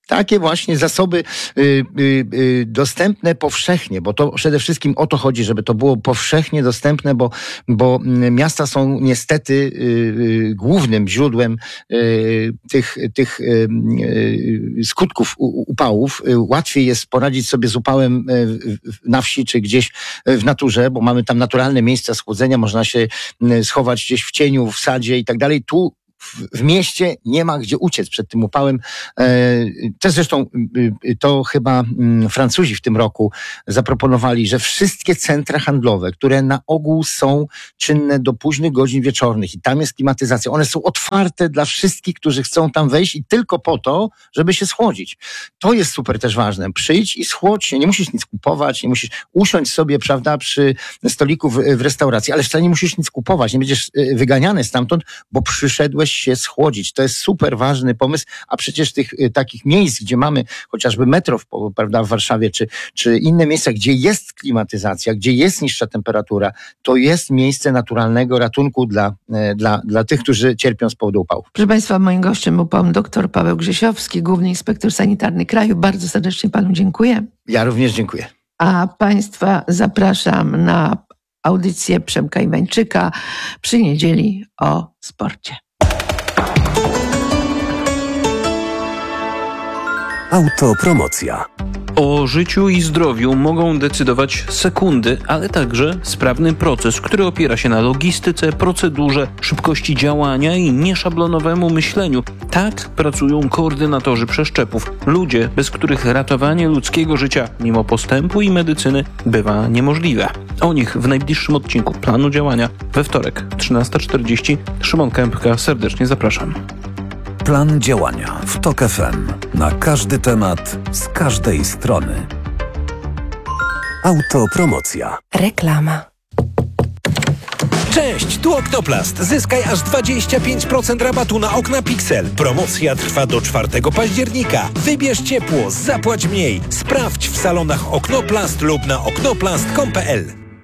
takie właśnie zasoby y, y, y, dostępne powszechnie, bo to przede wszystkim o to chodzi, żeby to było powszechnie dostępne, bo, bo miasta są niestety y, y, głównym źródłem y, tych, tych y, y, skutków u, upałów. Y, łatwiej jest poradzić sobie z upałem y, na wsi czy gdzieś w naturze, bo mamy tam naturalne miejsca schłodzenia, można się y, schować gdzieś w cieniu, w sadzie i tak dalej. Tu w mieście nie ma gdzie uciec przed tym upałem. Też zresztą to chyba Francuzi w tym roku zaproponowali, że wszystkie centra handlowe, które na ogół są czynne do późnych godzin wieczornych i tam jest klimatyzacja, one są otwarte dla wszystkich, którzy chcą tam wejść i tylko po to, żeby się schłodzić. To jest super też ważne. Przyjdź i schłodź się. Nie musisz nic kupować, nie musisz usiąść sobie, prawda, przy stoliku w, w restauracji, ale wcale nie musisz nic kupować. Nie będziesz wyganiany stamtąd, bo przyszedłeś się schłodzić. To jest super ważny pomysł, a przecież tych y, takich miejsc, gdzie mamy chociażby metro w, prawda, w Warszawie, czy, czy inne miejsca, gdzie jest klimatyzacja, gdzie jest niższa temperatura, to jest miejsce naturalnego ratunku dla, y, dla, dla tych, którzy cierpią z powodu upałów. Proszę Państwa, moim gościem był pan dr Paweł Grzesiowski, główny inspektor sanitarny kraju. Bardzo serdecznie Panu dziękuję. Ja również dziękuję. A Państwa zapraszam na audycję Przemka Iwańczyka przy niedzieli o sporcie. Autopromocja. O życiu i zdrowiu mogą decydować sekundy, ale także sprawny proces, który opiera się na logistyce, procedurze, szybkości działania i nieszablonowemu myśleniu. Tak pracują koordynatorzy przeszczepów. Ludzie, bez których ratowanie ludzkiego życia, mimo postępu i medycyny, bywa niemożliwe. O nich w najbliższym odcinku planu działania we wtorek, trzynasta czterdzieści. Szymon Kępka, serdecznie zapraszam. Plan działania w TOK F M. Na każdy temat, z każdej strony. Autopromocja. Reklama. Cześć, tu Oktoplast. Zyskaj aż dwadzieścia pięć procent rabatu na okna Pixel. Promocja trwa do czwartego października. Wybierz ciepło, zapłać mniej. Sprawdź w salonach Oktoplast lub na oktoplast kropka com kropka p l.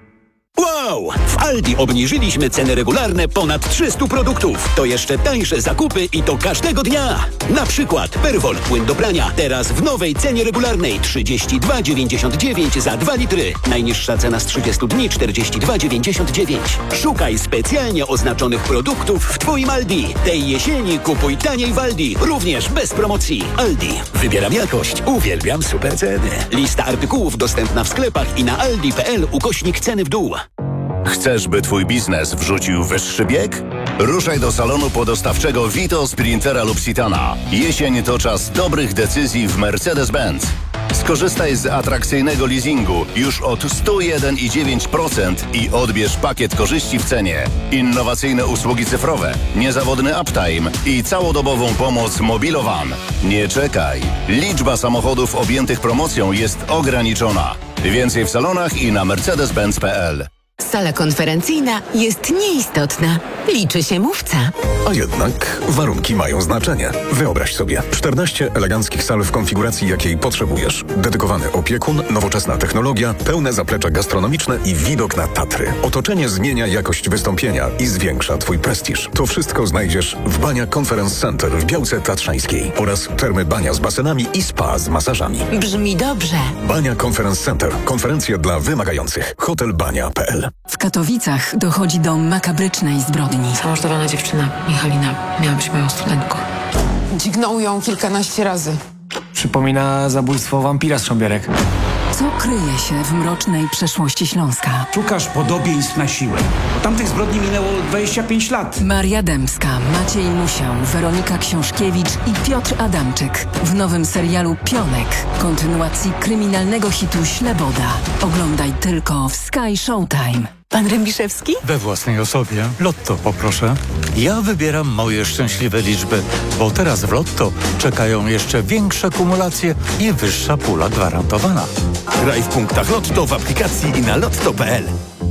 Wow! W Aldi obniżyliśmy ceny regularne ponad trzystu produktów. To jeszcze tańsze zakupy i to każdego dnia. Na przykład Perwoll płyn do prania. Teraz w nowej cenie regularnej trzydzieści dwa dziewięćdziesiąt dziewięć za dwa litry. Najniższa cena z trzydziestu dni czterdzieści dwa dziewięćdziesiąt dziewięć. Szukaj specjalnie oznaczonych produktów w Twoim Aldi. Tej jesieni kupuj taniej w Aldi. Również bez promocji. Aldi. Wybieram jakość. Uwielbiam super ceny. Lista artykułów dostępna w sklepach i na aldi kropka p l ukośnik ceny w dół. Chcesz, by twój biznes wrzucił wyższy bieg? Ruszaj do salonu podostawczego Vito, Sprintera lub Citana. Jesień to czas dobrych decyzji w Mercedes-Benz. Skorzystaj z atrakcyjnego leasingu już od sto jeden i dziewięć procent i odbierz pakiet korzyści w cenie. Innowacyjne usługi cyfrowe, niezawodny uptime i całodobową pomoc Mobilowan. Nie czekaj. Liczba samochodów objętych promocją jest ograniczona. Więcej w salonach i na mercedes benz kropka p l. Sala konferencyjna jest nieistotna. Liczy się mówca. A jednak warunki mają znaczenie. Wyobraź sobie czternaście eleganckich sal w konfiguracji, jakiej potrzebujesz. Dedykowany opiekun, nowoczesna technologia, pełne zaplecze gastronomiczne i widok na Tatry. Otoczenie zmienia jakość wystąpienia i zwiększa Twój prestiż. To wszystko znajdziesz w Bania Conference Center w Białce Tatrzańskiej oraz termy Bania z basenami i spa z masażami. Brzmi dobrze. Bania Conference Center. Konferencje dla wymagających. hotel bania kropka p l. W Katowicach dochodzi do makabrycznej zbrodni. Zamordowana dziewczyna, Michalina, miała być moją studentką. Dźgnął ją kilkanaście razy. Przypomina zabójstwo wampira z Szambierek. Co kryje się w mrocznej przeszłości Śląska? Szukasz podobieństw na siłę. Od tamtych zbrodni minęło dwadzieścia pięć lat. Maria Dębska, Maciej Musiał, Weronika Książkiewicz i Piotr Adamczyk w nowym serialu Pionek, kontynuacji kryminalnego hitu Śleboda. Oglądaj tylko w Sky Showtime. Pan Rębiszewski? We własnej osobie. Lotto poproszę. Ja wybieram moje szczęśliwe liczby, bo teraz w Lotto czekają jeszcze większe kumulacje i wyższa pula gwarantowana. Graj w punktach Lotto w aplikacji i na lotto kropka p l.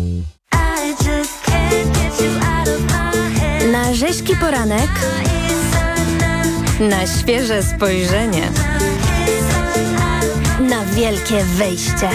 Na rzeźki poranek, na świeże spojrzenie, na wielkie wejście,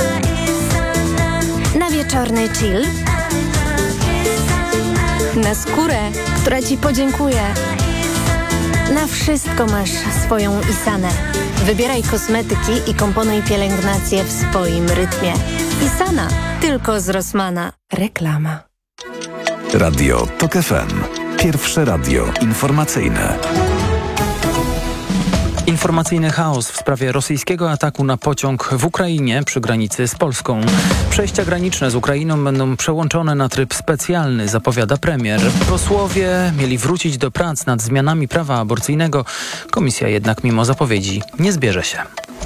na wieczorny chill, na skórę, która Ci podziękuje, Na wszystko masz swoją Isanę. Wybieraj kosmetyki i komponuj pielęgnację w swoim rytmie. Isana. Tylko z Rossmana. Reklama. Radio TOK F M. Pierwsze radio informacyjne. Informacyjny chaos w sprawie rosyjskiego ataku na pociąg w Ukrainie przy granicy z Polską. Przejścia graniczne z Ukrainą będą przełączone na tryb specjalny, zapowiada premier. Posłowie mieli wrócić do prac nad zmianami prawa aborcyjnego. Komisja jednak mimo zapowiedzi nie zbierze się.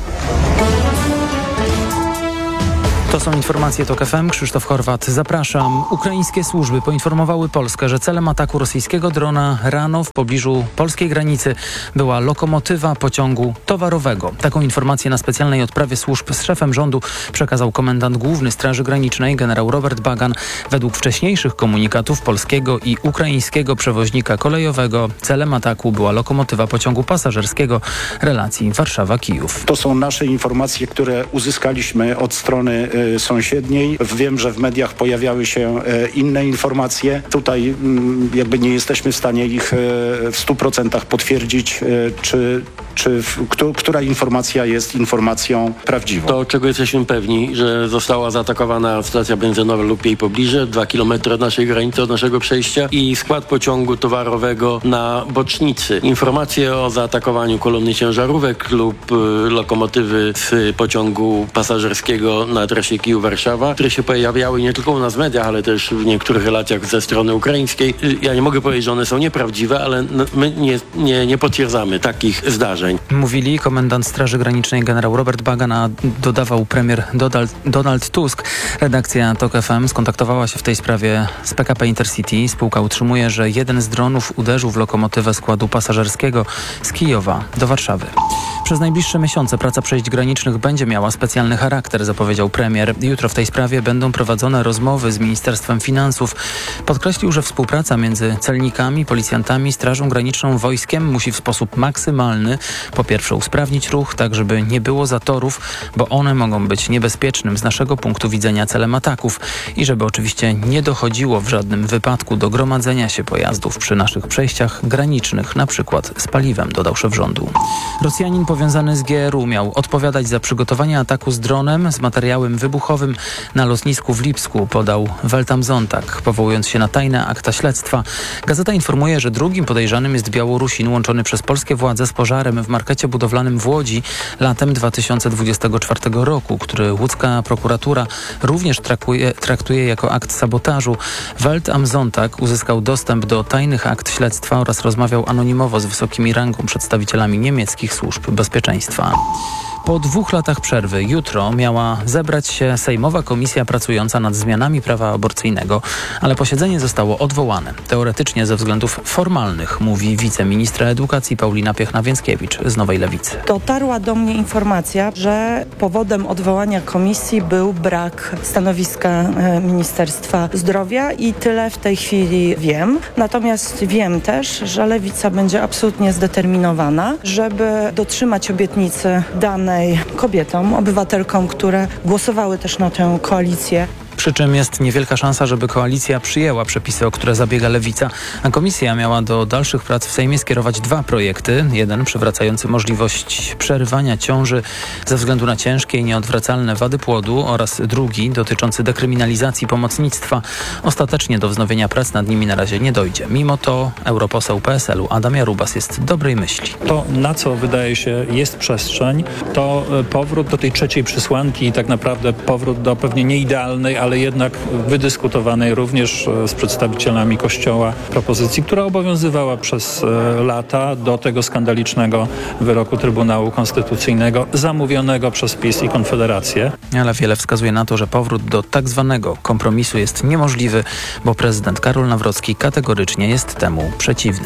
To są informacje TOK F M. Krzysztof Horwat, zapraszam. Ukraińskie służby poinformowały Polskę, że celem ataku rosyjskiego drona rano w pobliżu polskiej granicy była lokomotywa pociągu towarowego. Taką informację na specjalnej odprawie służb z szefem rządu przekazał komendant główny Straży Granicznej generał Robert Bagan. Według wcześniejszych komunikatów polskiego i ukraińskiego przewoźnika kolejowego celem ataku była lokomotywa pociągu pasażerskiego relacji Warszawa-Kijów. To są nasze informacje, które uzyskaliśmy od strony sąsiedniej. Wiem, że w mediach pojawiały się inne informacje. Tutaj jakby nie jesteśmy w stanie ich w stu procentach potwierdzić, czy, czy w, która informacja jest informacją prawdziwą. To, czego jesteśmy pewni, że została zaatakowana stacja benzynowa lub jej pobliże, dwa kilometry od naszej granicy, od naszego przejścia i skład pociągu towarowego na bocznicy. Informacje o zaatakowaniu kolumny ciężarówek lub lokomotywy z pociągu pasażerskiego na trasie Kijów-Warszawa, które się pojawiały nie tylko u nas w mediach, ale też w niektórych relacjach ze strony ukraińskiej. Ja nie mogę powiedzieć, że one są nieprawdziwe, ale my nie, nie, nie potwierdzamy takich zdarzeń. Mówili komendant Straży Granicznej generał Robert Bagan, a dodawał premier Donald, Donald Tusk. Redakcja TOK F M skontaktowała się w tej sprawie z P K P Intercity. Spółka utrzymuje, że jeden z dronów uderzył w lokomotywę składu pasażerskiego z Kijowa do Warszawy. Przez najbliższe miesiące praca przejść granicznych będzie miała specjalny charakter, zapowiedział premier. Jutro w tej sprawie będą prowadzone rozmowy z Ministerstwem Finansów. Podkreślił, że współpraca między celnikami, policjantami, Strażą Graniczną, wojskiem musi w sposób maksymalny po pierwsze usprawnić ruch, tak żeby nie było zatorów, bo one mogą być niebezpiecznym z naszego punktu widzenia celem ataków i żeby oczywiście nie dochodziło w żadnym wypadku do gromadzenia się pojazdów przy naszych przejściach granicznych, na przykład z paliwem, dodał szef rządu. Rosjanin powiązany z G R U miał odpowiadać za przygotowanie ataku z dronem z materiałem wybuchowym na lotnisku w Lipsku, podał Welt am Sonntag, powołując się na tajne akta śledztwa. Gazeta informuje, że drugim podejrzanym jest Białorusin łączony przez polskie władze z pożarem w markecie budowlanym w Łodzi latem dwa tysiące dwudziestego czwartego roku, który łódzka prokuratura również traktuje, traktuje jako akt sabotażu. Welt am Sonntag uzyskał dostęp do tajnych akt śledztwa oraz rozmawiał anonimowo z wysokimi rangą przedstawicielami niemieckich służb bezpieczeństwa. Po dwóch latach przerwy jutro miała zebrać się Sejmowa Komisja pracująca nad zmianami prawa aborcyjnego, ale posiedzenie zostało odwołane. Teoretycznie ze względów formalnych, mówi wiceministra edukacji Paulina Piechna-Więckiewicz z Nowej Lewicy. Dotarła do mnie informacja, że powodem odwołania komisji był brak stanowiska Ministerstwa Zdrowia i tyle w tej chwili wiem. Natomiast wiem też, że Lewica będzie absolutnie zdeterminowana, żeby dotrzymać obietnicy danej kobietom, obywatelkom, które głosowały też na tę koalicję. Przy czym jest niewielka szansa, żeby koalicja przyjęła przepisy, o które zabiega Lewica, a komisja miała do dalszych prac w Sejmie skierować dwa projekty. Jeden przywracający możliwość przerywania ciąży ze względu na ciężkie i nieodwracalne wady płodu oraz drugi dotyczący dekryminalizacji pomocnictwa. Ostatecznie do wznowienia prac nad nimi na razie nie dojdzie. Mimo to europoseł P S L u Adam Jarubas jest dobrej myśli. To, na co wydaje się jest przestrzeń, to powrót do tej trzeciej przesłanki i tak naprawdę powrót do pewnie nieidealnej, ale jednak wydyskutowanej również z przedstawicielami Kościoła propozycji, która obowiązywała przez lata do tego skandalicznego wyroku Trybunału Konstytucyjnego zamówionego przez PiS i Konfederację. Ale wiele wskazuje na to, że powrót do tak zwanego kompromisu jest niemożliwy, bo prezydent Karol Nawrocki kategorycznie jest temu przeciwny.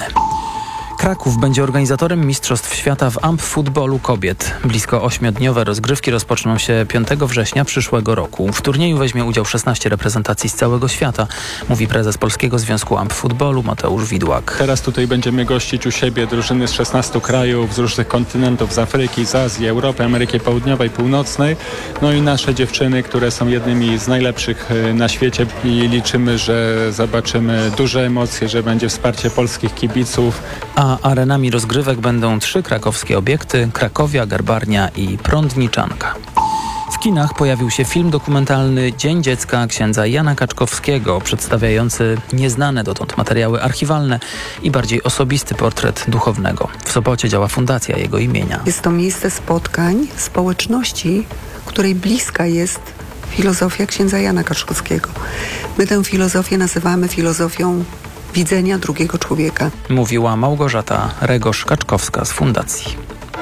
Kraków będzie organizatorem Mistrzostw Świata w amp-futbolu kobiet. Blisko ośmiodniowe rozgrywki rozpoczną się piątego września przyszłego roku. W turnieju weźmie udział szesnaście reprezentacji z całego świata, mówi prezes Polskiego Związku Amp-Futbolu Mateusz Widłak. Teraz tutaj będziemy gościć u siebie drużyny z szesnastu krajów, z różnych kontynentów, z Afryki, z Azji, Europy, Ameryki Południowej, Północnej. No i nasze dziewczyny, które są jednymi z najlepszych na świecie i liczymy, że zobaczymy duże emocje, że będzie wsparcie polskich kibiców. A A arenami rozgrywek będą trzy krakowskie obiekty: Krakowia, Garbarnia i Prądniczanka. W kinach pojawił się film dokumentalny Dzień Dziecka księdza Jana Kaczkowskiego, przedstawiający nieznane dotąd materiały archiwalne i bardziej osobisty portret duchownego. W Sopocie działa fundacja jego imienia. Jest to miejsce spotkań, społeczności, której bliska jest filozofia księdza Jana Kaczkowskiego. My tę filozofię nazywamy filozofią widzenia drugiego człowieka. Mówiła Małgorzata Regosz-Kaczkowska z fundacji.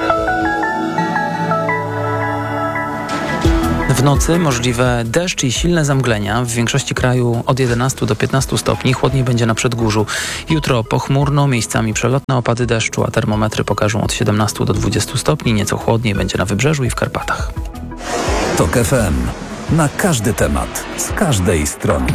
W nocy możliwe deszcz i silne zamglenia. W większości kraju od jedenastu do piętnastu stopni. Chłodniej będzie na Przedgórzu. Jutro pochmurno, miejscami przelotne opady deszczu, a termometry pokażą od siedemnastu do dwudziestu stopni. Nieco chłodniej będzie na Wybrzeżu i w Karpatach. TOK F M. Na każdy temat, z każdej strony.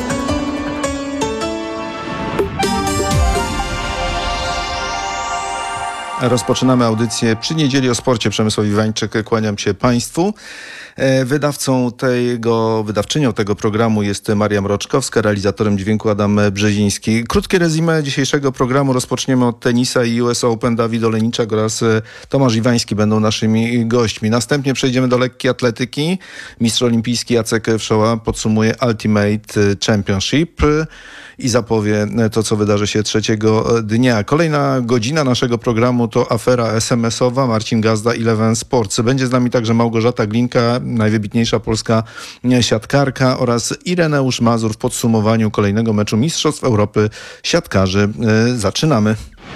Rozpoczynamy audycję przy niedzieli o sporcie. Przemysław Iwańczyk, kłaniam się Państwu. Wydawcą tego, wydawczynią tego programu jest Maria Mroczkowska, realizatorem dźwięku Adam Brzeziński. Krótkie rezumé dzisiejszego programu. Rozpoczniemy od tenisa i U S Open. Dawid Olejniczak oraz Tomasz Iwański będą naszymi gośćmi. Następnie przejdziemy do lekkiej atletyki. Mistrz olimpijski Jacek Wszoła podsumuje Ultimate Championship i zapowie to, co wydarzy się trzeciego dnia. Kolejna godzina naszego programu to afera es em esowa. Marcin Gazda, Eleven Sports. Będzie z nami także Małgorzata Glinka, najwybitniejsza polska siatkarka, oraz Ireneusz Mazur w podsumowaniu kolejnego meczu Mistrzostw Europy siatkarzy. Zaczynamy.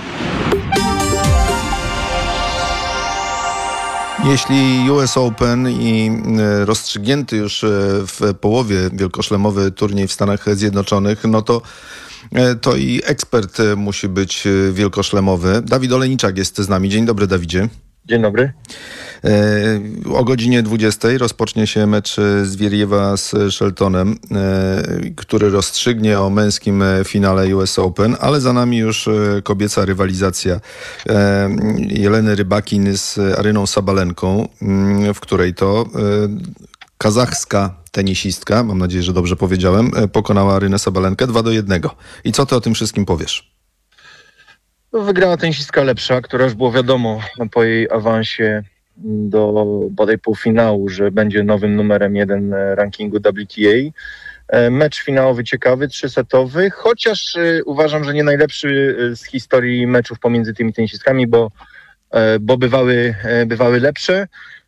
Jeśli U S Open i rozstrzygnięty już w połowie wielkoszlemowy turniej w Stanach Zjednoczonych, no to, to i ekspert musi być wielkoszlemowy. Dawid Olejniczak jest z nami. Dzień dobry, Dawidzie. Dzień dobry. O godzinie dwudziestej rozpocznie się mecz Zwieriewa z Sheltonem, który rozstrzygnie o męskim finale U S Open, ale za nami już kobieca rywalizacja Jeleny Rybakin z Aryną Sabalenką, w której to kazachska tenisistka, mam nadzieję, że dobrze powiedziałem, pokonała Arynę Sabalenkę dwa do jednego. I co ty o tym wszystkim powiesz? Wygrała tenisistka lepsza, która już było wiadomo po jej awansie do bodaj półfinału, że będzie nowym numerem jeden rankingu W T A. Mecz finałowy ciekawy, trzysetowy, chociaż uważam, że nie najlepszy z historii meczów pomiędzy tymi tenisistkami, bo, bo bywały, bywały lepsze.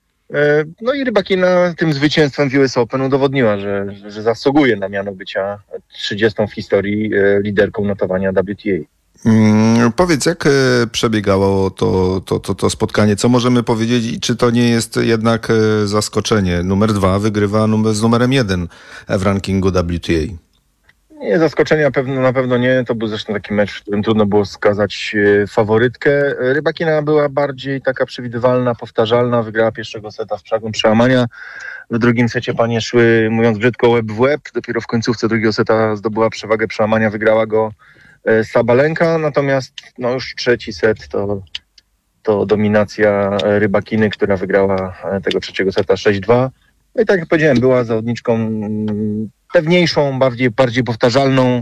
No i Rybakina tym zwycięstwem w U S Open udowodniła, że, że zasługuje na miano bycia trzydziestą w historii liderką notowania W T A. Hmm, powiedz, jak przebiegało to, to, to, to spotkanie? Co możemy powiedzieć i czy to nie jest jednak zaskoczenie? Numer dwa wygrywa numer, z numerem jeden w rankingu W T A. Nie, zaskoczenia pewno, na pewno nie. To był zresztą taki mecz, w którym trudno było wskazać faworytkę. Rybakina była bardziej taka przewidywalna, powtarzalna. Wygrała pierwszego seta w przagą przełamania. W drugim secie panie szły, mówiąc brzydko, łeb w łeb. Dopiero w końcówce drugiego seta zdobyła przewagę przełamania, wygrała go Sabalenka, natomiast no już trzeci set to, to dominacja Rybakiny, która wygrała tego trzeciego seta sześć dwa. No i tak jak powiedziałem, była zawodniczką pewniejszą, bardziej, bardziej powtarzalną,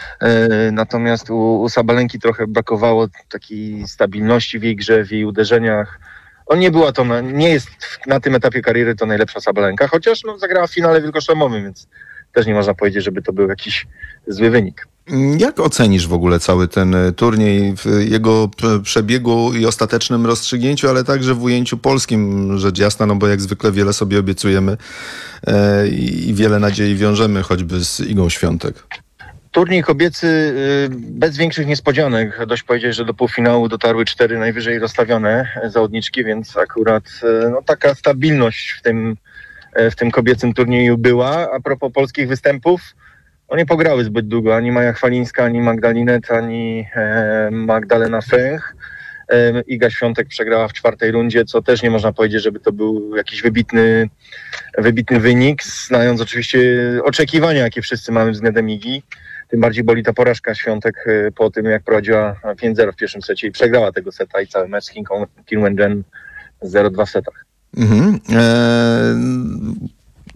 natomiast u, u Sabalenki trochę brakowało takiej stabilności w jej grze, w jej uderzeniach. On nie była to, nie jest na tym etapie kariery to najlepsza Sabalenka, chociaż no, zagrała w finale wielkoszlemowym, więc też nie można powiedzieć, żeby to był jakiś zły wynik. Jak ocenisz w ogóle cały ten turniej w jego przebiegu i ostatecznym rozstrzygnięciu, ale także w ujęciu polskim, rzecz jasna, no bo jak zwykle wiele sobie obiecujemy e, i wiele nadziei wiążemy, choćby z Igą Świątek. Turniej kobiecy bez większych niespodzianek. Dość powiedzieć, że do półfinału dotarły cztery najwyżej rozstawione zawodniczki, więc akurat no, taka stabilność w tym, w tym kobiecym turnieju była. A propos polskich występów, no nie pograły zbyt długo, ani Maja Chwalińska, ani Magdalinet, ani e, Magdalena Fręch. E, Iga Świątek przegrała w czwartej rundzie, co też nie można powiedzieć, żeby to był jakiś wybitny, wybitny wynik, znając oczywiście oczekiwania, jakie wszyscy mamy względem Igi. Tym bardziej boli ta porażka Świątek e, po tym, jak prowadziła pięć zero w pierwszym secie i przegrała tego seta i cały mecz z Chinką Kim Wen-jen zero dwa w setach. Mhm. Eee...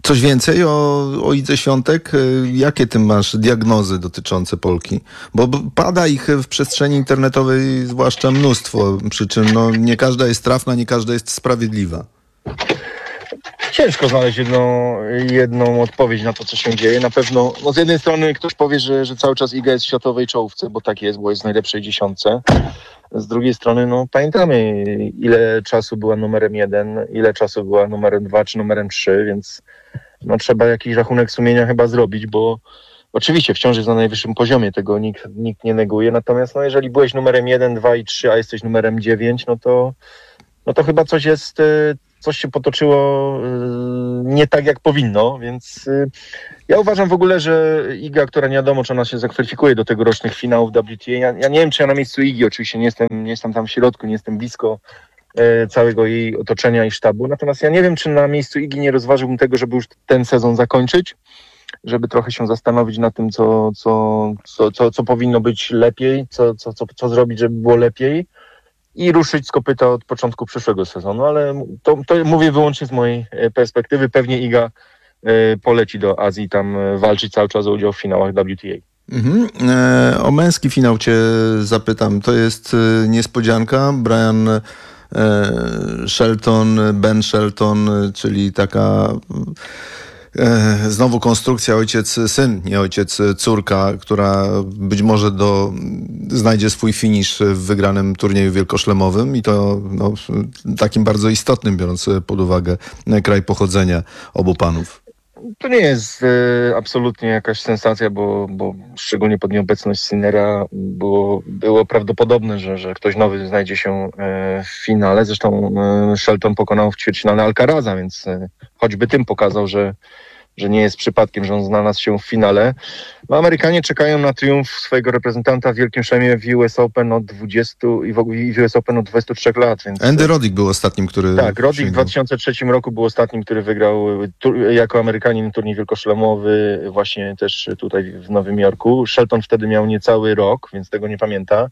Coś więcej o, o Idze Świątek? Jakie ty masz diagnozy dotyczące Polki? Bo pada ich w przestrzeni internetowej zwłaszcza mnóstwo, przy czym no, nie każda jest trafna, nie każda jest sprawiedliwa. Ciężko znaleźć jedną, jedną odpowiedź na to, co się dzieje. Na pewno, no z jednej strony ktoś powie, że, że cały czas Iga jest w światowej czołówce, bo tak jest, bo jest w najlepszej dziesiątce. Z drugiej strony, no pamiętamy, ile czasu była numerem jeden, ile czasu była numerem dwa czy numerem trzy, więc no trzeba jakiś rachunek sumienia chyba zrobić, bo oczywiście wciąż jest na najwyższym poziomie, tego nikt, nikt nie neguje, natomiast no jeżeli byłeś numerem jeden, dwa i trzy, a jesteś numerem dziewięć, no to, no to chyba coś jest, coś się potoczyło nie tak, jak powinno, więc ja uważam w ogóle, że Iga, która nie wiadomo, czy ona się zakwalifikuje do tegorocznych finałów W T A, ja, ja nie wiem, czy ja na miejscu Igi, oczywiście nie jestem, nie jestem tam w środku, nie jestem blisko e, całego jej otoczenia i sztabu, natomiast ja nie wiem, czy na miejscu Igi nie rozważyłbym tego, żeby już ten sezon zakończyć, żeby trochę się zastanowić nad tym, co, co, co, co, co powinno być lepiej, co, co, co, co zrobić, żeby było lepiej, i ruszyć z kopyta od początku przyszłego sezonu, ale to, to mówię wyłącznie z mojej perspektywy. Pewnie Iga y, poleci do Azji, tam y, walczyć cały czas o udział w finałach W T A. Mhm. E, o męski finał cię zapytam. To jest e, niespodzianka. Brian e, Shelton, Ben Shelton, czyli taka... Znowu konstrukcja ojciec-syn, nie ojciec-córka, która być może do, znajdzie swój finisz w wygranym turnieju wielkoszlemowym i to no, takim bardzo istotnym, biorąc pod uwagę kraj pochodzenia obu panów. To nie jest e, absolutnie jakaś sensacja, bo, bo szczególnie pod nieobecność Sinnera było, było prawdopodobne, że, że ktoś nowy znajdzie się e, w finale. Zresztą e, Shelton pokonał w ćwierćfinale Alcaraza, więc e, choćby tym pokazał, że że nie jest przypadkiem, że on znalazł się w finale. No, Amerykanie czekają na triumf swojego reprezentanta w Wielkim Szlemie w U S Open od dwudziestu i w U S Open od dwudziestu trzech lat. Więc... Andy Roddick był ostatnim, który... Tak, Roddick w dwa tysiące trzecim roku był ostatnim, który wygrał tur- jako Amerykanin turniej wielkoszlemowy właśnie też tutaj w Nowym Jorku. Shelton wtedy miał niecały rok, więc tego nie pamięta.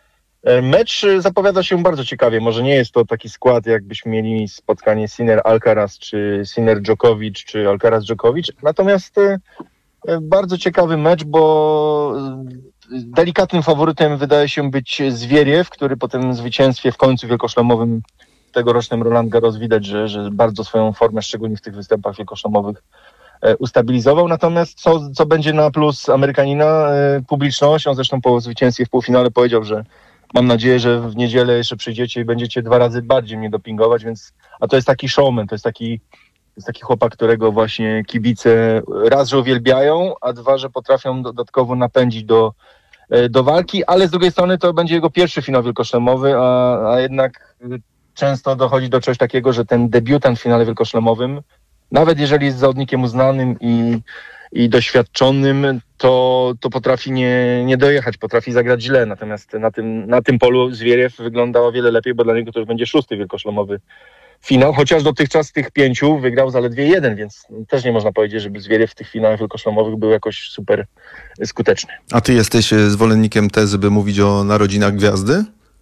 Mecz zapowiada się bardzo ciekawie. Może nie jest to taki skład, jakbyśmy mieli spotkanie Sinner-Alcaraz, czy Sinner-Djokovic, czy Alcaraz-Djokovic. Natomiast bardzo ciekawy mecz, bo delikatnym faworytem wydaje się być Zwieriew, który po tym zwycięstwie w końcu wielkoszlemowym tegorocznym Roland Garros widać, że, że bardzo swoją formę, szczególnie w tych występach wielkoszlemowych, ustabilizował. Natomiast co, co będzie na plus Amerykanina? Publiczność. On zresztą po zwycięstwie w półfinale powiedział, że mam nadzieję, że w niedzielę jeszcze przyjdziecie i będziecie dwa razy bardziej mnie dopingować, więc, a to jest taki showman, to jest taki, to jest taki chłopak, którego właśnie kibice raz, że uwielbiają, a dwa, że potrafią dodatkowo napędzić do, do walki, ale z drugiej strony to będzie jego pierwszy finał wielkoszlemowy, a, a jednak często dochodzi do czegoś takiego, że ten debiutant w finale wielkoszlemowym, nawet jeżeli jest zawodnikiem uznanym i i doświadczonym, to, to potrafi nie, nie dojechać, potrafi zagrać źle. Natomiast na tym, na tym polu Zwieriew wygląda o wiele lepiej, bo dla niego to już będzie szósty wielkoszlemowy finał, chociaż dotychczas z tych pięciu wygrał zaledwie jeden, więc też nie można powiedzieć, żeby Zwieriew w tych finałach wielkoszlemowych był jakoś super skuteczny. A ty jesteś zwolennikiem tezy, by mówić o narodzinach gwiazdy?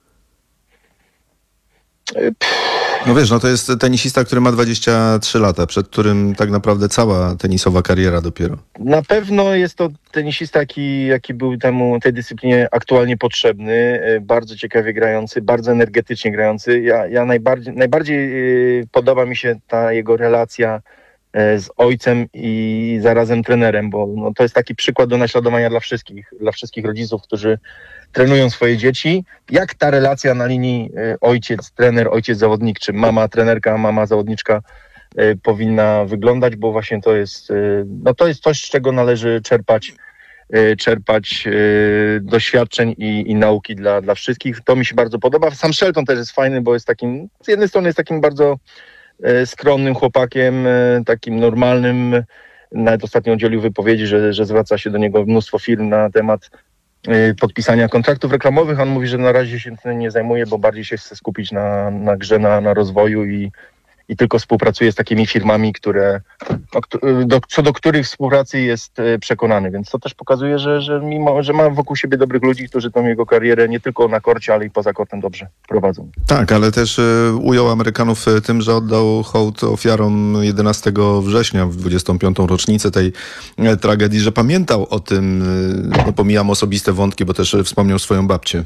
No wiesz, no to jest tenisista, który ma dwadzieścia trzy lata, przed którym tak naprawdę cała tenisowa kariera dopiero. Na pewno jest to tenisista, jaki, jaki był temu, tej dyscyplinie aktualnie potrzebny, bardzo ciekawie grający, bardzo energetycznie grający. Ja, ja najbardziej, najbardziej podoba mi się ta jego relacja z ojcem i zarazem trenerem, bo no, to jest taki przykład do naśladowania dla wszystkich, dla wszystkich rodziców, którzy trenują swoje dzieci. Jak ta relacja na linii ojciec, trener, ojciec zawodnik, czy mama trenerka, mama zawodniczka y, powinna wyglądać, bo właśnie to jest, y, no to jest coś, z czego należy czerpać, y, czerpać y, doświadczeń i, i nauki dla, dla wszystkich. To mi się bardzo podoba. Sam Shelton też jest fajny, bo jest takim, z jednej strony jest takim bardzo y, skromnym chłopakiem, y, takim normalnym. Nawet ostatnio udzielił wypowiedzi, że, że zwraca się do niego mnóstwo firm na temat podpisania kontraktów reklamowych. On mówi, że na razie się tym nie zajmuje, bo bardziej się chce skupić na, na grze, na, na rozwoju i, i tylko współpracuje z takimi firmami, które, no, do, co do których współpracy jest przekonany. Więc to też pokazuje, że, że mimo, że ma wokół siebie dobrych ludzi, którzy tą jego karierę nie tylko na korcie, ale i poza kortem dobrze prowadzą. Tak, ale też y, ujął Amerykanów tym, że oddał hołd ofiarom jedenastego września w dwudziestą piątą rocznicę tej y, tragedii, że pamiętał o tym, y, no, pomijam osobiste wątki, bo też y, wspomniał swoją babcię.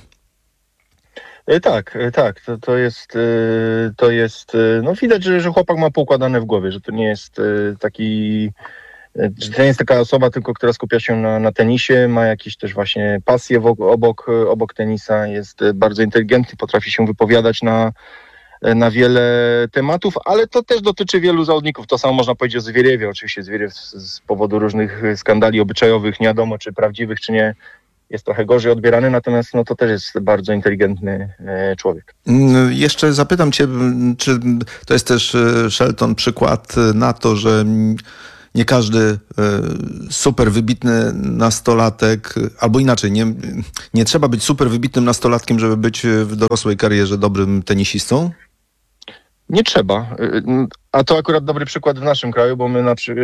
Tak, tak, to, to jest, to jest, no widać, że, że chłopak ma poukładane w głowie, że to nie jest taki, że to nie jest taka osoba tylko, która skupia się na, na tenisie, ma jakieś też właśnie pasje obok, obok tenisa, jest bardzo inteligentny, potrafi się wypowiadać na, na wiele tematów, ale to też dotyczy wielu zawodników. To samo można powiedzieć o Zwieriewie. Oczywiście Zwieriew z, z powodu różnych skandali obyczajowych, nie wiadomo czy prawdziwych, czy nie, jest trochę gorzej odbierany, natomiast no, to też jest bardzo inteligentny e, człowiek. Jeszcze zapytam cię, czy to jest też Shelton przykład na to, że nie każdy e, super wybitny nastolatek, albo inaczej, nie, nie trzeba być super wybitnym nastolatkiem, żeby być w dorosłej karierze dobrym tenisistą? Nie trzeba. A to akurat dobry przykład w naszym kraju, bo my na przy...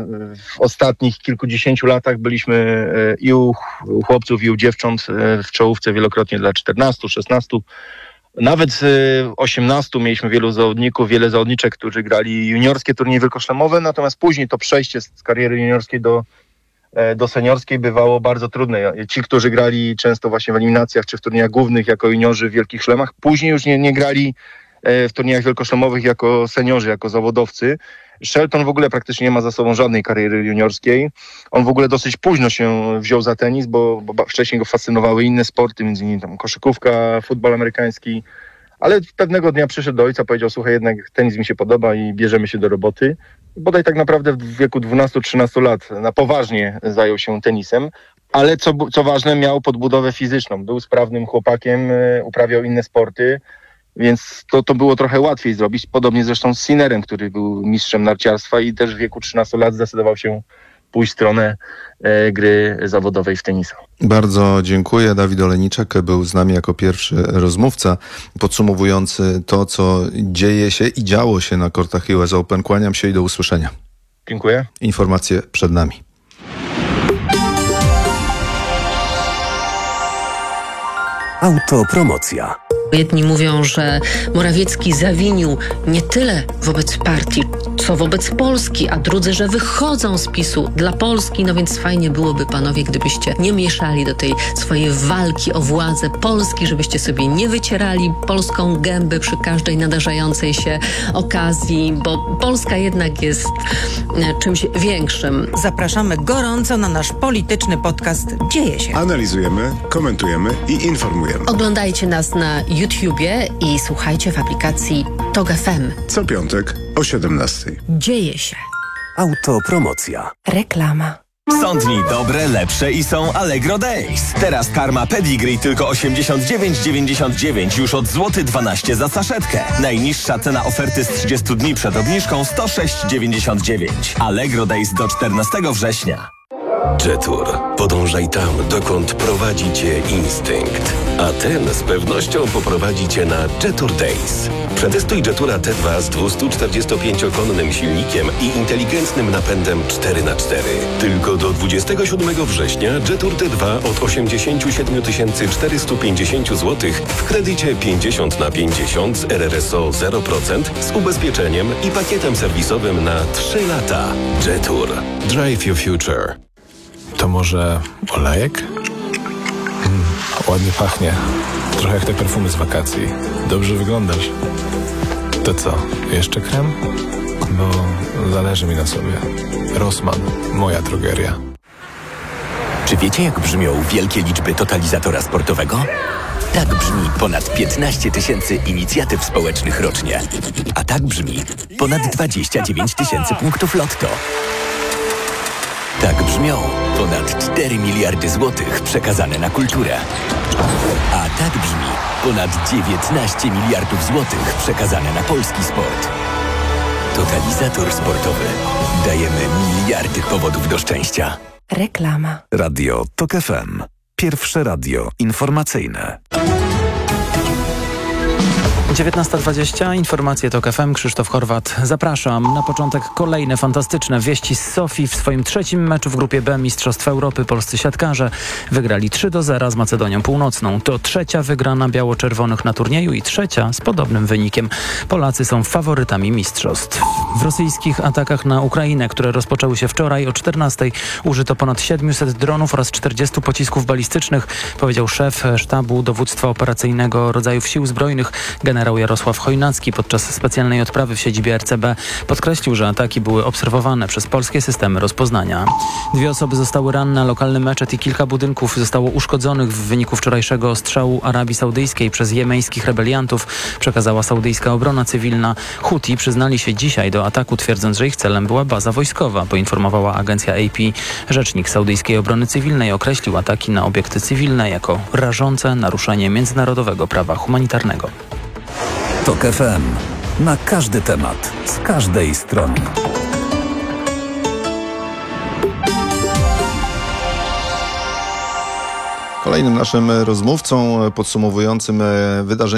w ostatnich kilkudziesięciu latach byliśmy i u chłopców, i u dziewcząt w czołówce wielokrotnie dla czternastu, szesnastu, nawet osiemnastu mieliśmy wielu zawodników, wiele zawodniczek, którzy grali juniorskie turnieje wielkoszlemowe, natomiast później to przejście z kariery juniorskiej do, do seniorskiej bywało bardzo trudne. Ci, którzy grali często właśnie w eliminacjach czy w turniejach głównych jako juniorzy w wielkich szlemach, później już nie, nie grali w turniejach wielkoszlemowych jako seniorzy, jako zawodowcy. Shelton w ogóle praktycznie nie ma za sobą żadnej kariery juniorskiej. On w ogóle dosyć późno się wziął za tenis, bo, bo wcześniej go fascynowały inne sporty, między innymi tam koszykówka, futbol amerykański, ale pewnego dnia przyszedł do ojca, powiedział: słuchaj, jednak tenis mi się podoba i bierzemy się do roboty. Bodaj tak naprawdę w wieku dwunastu trzynastu lat na poważnie zajął się tenisem, ale co, co ważne, miał podbudowę fizyczną. Był sprawnym chłopakiem, uprawiał inne sporty, więc to, to było trochę łatwiej zrobić. Podobnie zresztą z Sinnerem, który był mistrzem narciarstwa i też w wieku trzynastu lat zdecydował się pójść w stronę e, gry zawodowej w tenisa. Bardzo dziękuję. Dawid Olejniczak był z nami jako pierwszy rozmówca podsumowujący to, co dzieje się i działo się na kortach U S Open. Kłaniam się i do usłyszenia. Dziękuję. Informacje przed nami. Autopromocja. Jedni mówią, że Morawiecki zawinił nie tyle wobec partii, co wobec Polski, a drudzy, że wychodzą z PiSu dla Polski. No więc fajnie byłoby, panowie, gdybyście nie mieszali do tej swojej walki o władzę Polski, żebyście sobie nie wycierali polską gęby przy każdej nadarzającej się okazji, bo Polska jednak jest czymś większym. Zapraszamy gorąco na nasz polityczny podcast Dzieje się. Analizujemy, komentujemy i informujemy. Oglądajcie nas na YouTubie i słuchajcie w aplikacji Tok F M. Co piątek o siedemnastej. Dzieje się. Autopromocja. Reklama. Są dni dobre, lepsze i są Allegro Days. Teraz karma Pedigree tylko osiemdziesiąt dziewięć dziewięćdziesiąt dziewięć już od złoty dwanaście za saszetkę. Najniższa cena oferty z trzydziestu dni przed obniżką sto sześć dziewięćdziesiąt dziewięć. Allegro Days do czternastego września. Jetour. Podążaj tam, dokąd prowadzi cię instynkt. A ten z pewnością poprowadzi cię na Jetour Days. Przetestuj Jetoura T dwa z dwustuczterdziestopięciokonnym silnikiem i inteligentnym napędem cztery na cztery. Tylko do dwudziestego siódmego września Jetour T dwa od osiemdziesiąt siedem tysięcy czterysta pięćdziesiąt złotych w kredycie pięćdziesiąt na pięćdziesiąt z R R S O zero procent z ubezpieczeniem i pakietem serwisowym na trzy lata. Jetour. Drive your future. To może olejek? Mm, ładnie pachnie. Trochę jak te perfumy z wakacji. Dobrze wyglądasz. To co, jeszcze krem? Bo zależy mi na sobie. Rossmann, moja drogeria. Czy wiecie, jak brzmią wielkie liczby totalizatora sportowego? Tak brzmi ponad piętnaście tysięcy inicjatyw społecznych rocznie. A tak brzmi ponad dwadzieścia dziewięć tysięcy punktów lotto. Tak brzmią ponad cztery miliardy złotych przekazane na kulturę. A tak brzmi ponad dziewiętnaście miliardów złotych przekazane na polski sport. Totalizator sportowy. Dajemy miliardy powodów do szczęścia. Reklama. Radio Tok F M. Pierwsze radio informacyjne. dziewiętnasta dwadzieścia, informacje TOK F M, Krzysztof Horwat. Zapraszam. Na początek kolejne fantastyczne wieści z Sofii. W swoim trzecim meczu w grupie B Mistrzostw Europy polscy siatkarze wygrali trzy do zera z Macedonią Północną. To trzecia wygrana biało-czerwonych na turnieju i trzecia z podobnym wynikiem. Polacy są faworytami mistrzostw. W rosyjskich atakach na Ukrainę, które rozpoczęły się wczoraj o czternastej, użyto ponad siedmiuset dronów oraz czterdziestu pocisków balistycznych, powiedział szef sztabu dowództwa operacyjnego rodzajów sił zbrojnych generał Jarosław Chojnacki podczas specjalnej odprawy w siedzibie R C B. Podkreślił, że ataki były obserwowane przez polskie systemy rozpoznania. Dwie osoby zostały ranne, lokalny meczet i kilka budynków zostało uszkodzonych w wyniku wczorajszego ostrzału Arabii Saudyjskiej przez jemeńskich rebeliantów, przekazała saudyjska obrona cywilna. Huti przyznali się dzisiaj do ataku, twierdząc, że ich celem była baza wojskowa, poinformowała agencja A P. Rzecznik saudyjskiej obrony cywilnej określił ataki na obiekty cywilne jako rażące naruszenie międzynarodowego prawa humanitarnego. TOK F M. Na każdy temat, z każdej strony. Kolejnym naszym rozmówcą podsumowującym wydarzenie